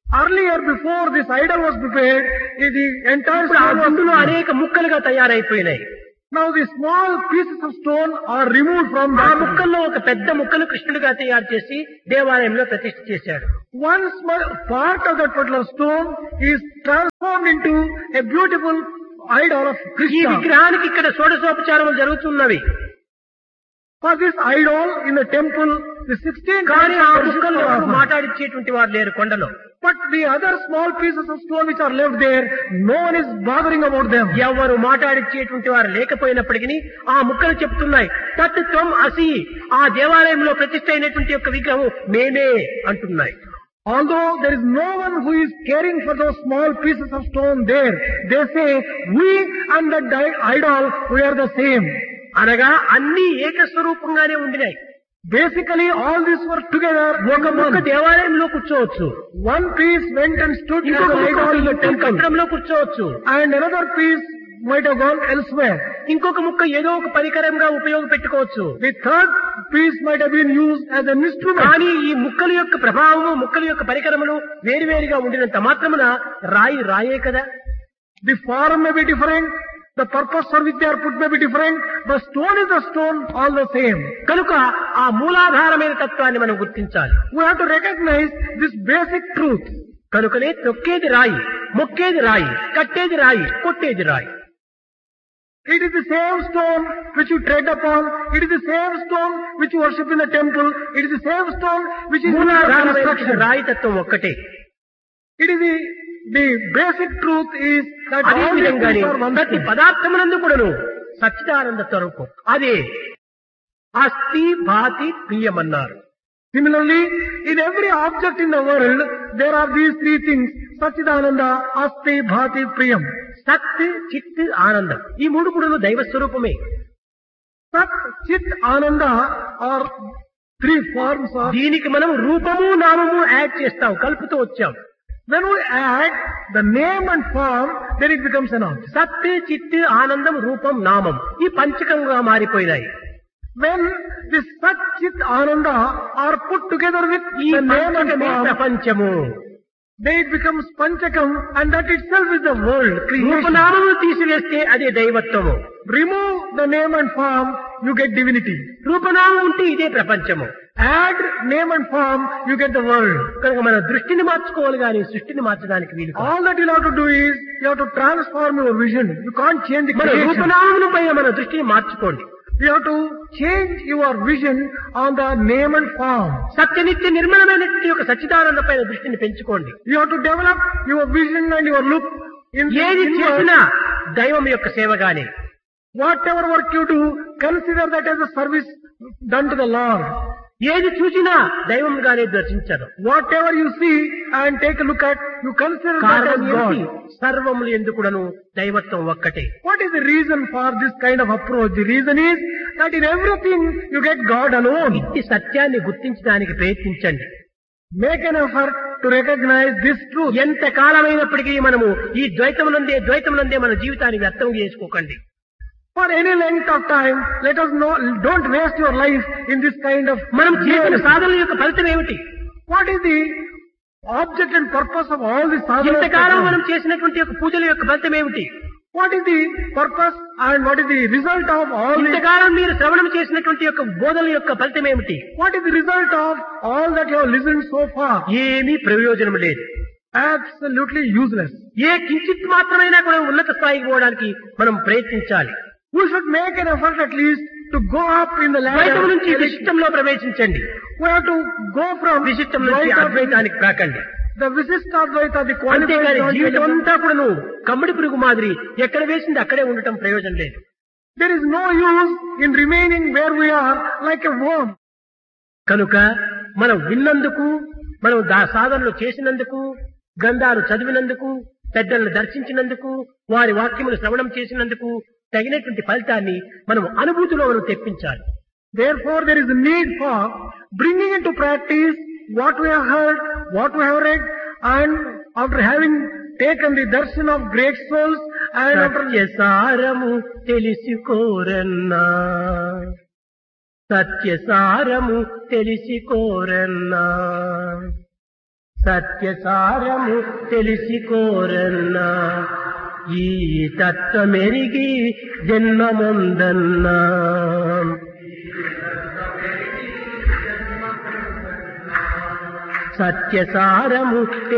Earlier, before this idol was prepared, the entire ఇప్పుడు ఆ stone was గుండులు prepared. అనేక ముక్కలుగా తయారైపోయినాయి. Now the small pieces of stone are removed from ఆ that. ముక్కల్లో ఒక పెద్ద ముక్కను కృష్ణుడిగా తయారు చేసి దేవాలయంలో ప్రతిష్ఠ చేశాడు. One small part of that particular stone is transformed into a beautiful idol of ఈ Krishna. విగ్రహానికి ఇక్కడ షోడశోపచారములు జరుగుతున్నవి. For this idol in the temple, the sixteen కానీ ఆ times ముక్కలు of ఎవరు worship. మాట్లాడించేటువంటి వారు లేరు కొండలో. But the other small pieces of stone which are left there, no one is bothering about them. ఎవరు మాట్లాడించేటువంటి వారు లేకపోయినప్పటికీ ఆ ముక్కలు చెప్తున్నాయి, తత్ త్వం అసి, ఆ దేవాలయంలో ప్రతిష్ఠ అయినటువంటి యొక్క విగ్రహం మేమే అంటున్నాయి. Although there is no one who is caring for those small pieces of stone there, they say, we and the di- idol, we are the same. అనగా అన్ని ఏకస్వరూపంగానే ఉండినాయి. Basically, all these were together. ఒక ముక్క దేవాలయంలో కూర్చోవచ్చు, One piece went and stood as ఇంకొక an idol in the ముక్క temple, కట్టడంలో కూర్చోవచ్చు, and another piece might have gone elsewhere. ఇంకొక ముక్క ఏదో ఒక పరికరంగా ఉపయోగపెట్టుకోవచ్చు. The third piece might have been used as an instrument. కానీ ఈ ముక్కల యొక్క ప్రభావము, ముక్కల యొక్క పరికరములు వేరువేరుగా ఉండినంత మాత్రమున రాయి రాయే కదా. The form may be different, the purpose for which they are put may be different, but stone is the stone, all the same. కనుక ఆ మూలాధారమైన తత్వాన్ని మనం గుర్తించాలి. We have to recognize this basic truth. కనుకనే తొక్కేది రాయి, మొక్కేది రాయి, కట్టేది రాయి, కొట్టేది రాయి. It is the same stone which you tread upon, it is the same stone which you worship in the temple, it is the same stone which is used for మూలాధారమైన construction. రాయి తత్వం ఒక్కటే. It is the, the basic truth is that అదే all these విధంగానే things are one ప్రతి thing. పదార్థమునందు కూడాను సచ్చిదానంద స్వరూపం అదే అస్థి భాతి ప్రియమన్నారు. Similarly, in every object in the world, there are these three things: Satchidananda, Asti, Bhati, Priyam. సత్, చిత్, ఆనందం, ఈ మూడు కూడాను దైవ స్వరూపమే. Sat, Chit, Ananda are three forms of. దీనికి మనం రూపము నామము యాడ్ చేస్తాం, కలుపుతూ వచ్చాం. When we add the name and form, then it becomes an object. సత్, చిత్, ఆనందం, రూపం, నామం ఈ పంచకంగా మారిపోయినాయి. When this Sat, Chit, Ananda are put together with ఈ the name and పంచకమే form, ప్రపంచము. then it becomes Panchakam, and that itself is the world, creation. రూపనామములు తీసివేస్తే అదే దైవత్వము. Remove the name and form, you get divinity. రూపనామం ఉంటే ఇదే ప్రపంచము. Add name and form, you get the world. కనుక మన దృష్టిని మార్చుకోవాలి కానీ సృష్టిని మార్చడానికి వీలు కాదు. All that you'll have to do is, you have to transform your vision. You can't change the మన creation. రూపనామముల పైన మన దృష్టిని మార్చుకోండి. You have to change your vision on the name and form. సత్యనిత్య నిర్మలమైనటువంటి ఒక సచ్చిదానంద పైన దృష్టిని పెంచుకోండి. You have to develop your vision and your look in ఏది in చేసినా దైవం యొక్క సేవగానే. whatever work you do, consider that as a service done to the Lord. ఏది చూసినా దైవంగానే దర్శించదు. Whatever you see and take a look at, you consider that as కారణం ఏమిటి? God. సర్వములు ఎందుకుడను దైవత్వం ఒక్కటే. What is the reason for this kind of approach? The reason is that in everything you get God alone. ఇట్టి సత్యాన్ని గుర్తించడానికి ప్రయత్నించండి. Make an effort to recognize this truth. ఎంత కాలమైనప్పటికీ మనము ఈ ద్వైతమునందే ద్వైతమునందే మన జీవితాన్ని వ్యర్థం చేసుకోకండి. For any length of time, let us know, don't waste your life in this kind of. మనం చేసిన సాధనల యొక్క ఫలితం ఏమిటి? What is the object and purpose of all this sadhana? ఇంతకాలం మనం చేసినటువంటి యొక్క పూజల యొక్క ఫలితం ఏమిటి? What is the purpose and what is the result of all this? ఇంతకాలం మీరు శ్రవణం చేసినటువంటి యొక్క బోధల యొక్క ఫలితం ఏమిటి? What is the result of all that you have listened so far? ఏమీ ప్రయోజనం లేదు. Absolutely useless. ఏ కించిత్ మాత్రమైనా కూడా ఉన్నత స్థాయికి పోవడానికి మనం ప్రయత్నించాలి. We should make an effort at least to go up in the ద్వైతం నుంచి ladder. విశిష్టంలో ప్రవేశించండి. We have to go from విశిష్టం నుంచి Dvaita- అద్వైతానికి రాకండి. the Visishtadvaita, the qualified అంతేగాని non- జీవితం అంతా కూడా నువ్వు కమ్మడి పురుగు మాదిరి ఎక్కడ వేసింది అక్కడే ఉండటం ప్రయోజనం లేదు. There is no use in remaining where we are like a worm. కనుక మనం విన్నందుకు, మనం దా సాధనలు చేసినందుకు, గ్రంథాలు చదివినందుకు, పెద్దలను దర్శించినందుకు, వారి వాక్యములు శ్రవణం చేసినందుకు తగినటువంటి ఫలితాన్ని మనం అనుభూతిలో మనం తెప్పించాలి. Therefore, there is a need for bringing into practice what we have heard, what we have read, and after having taken the darshan of great souls, and after సత్యసారము తెలిసికోరన్నా, సత్యసారము తెలిసికోరన్నా, సత్యసారము తెలిసి కోరన్నా ఈ తత్వమెరిగి జన్మముందన్నా సత్యసారము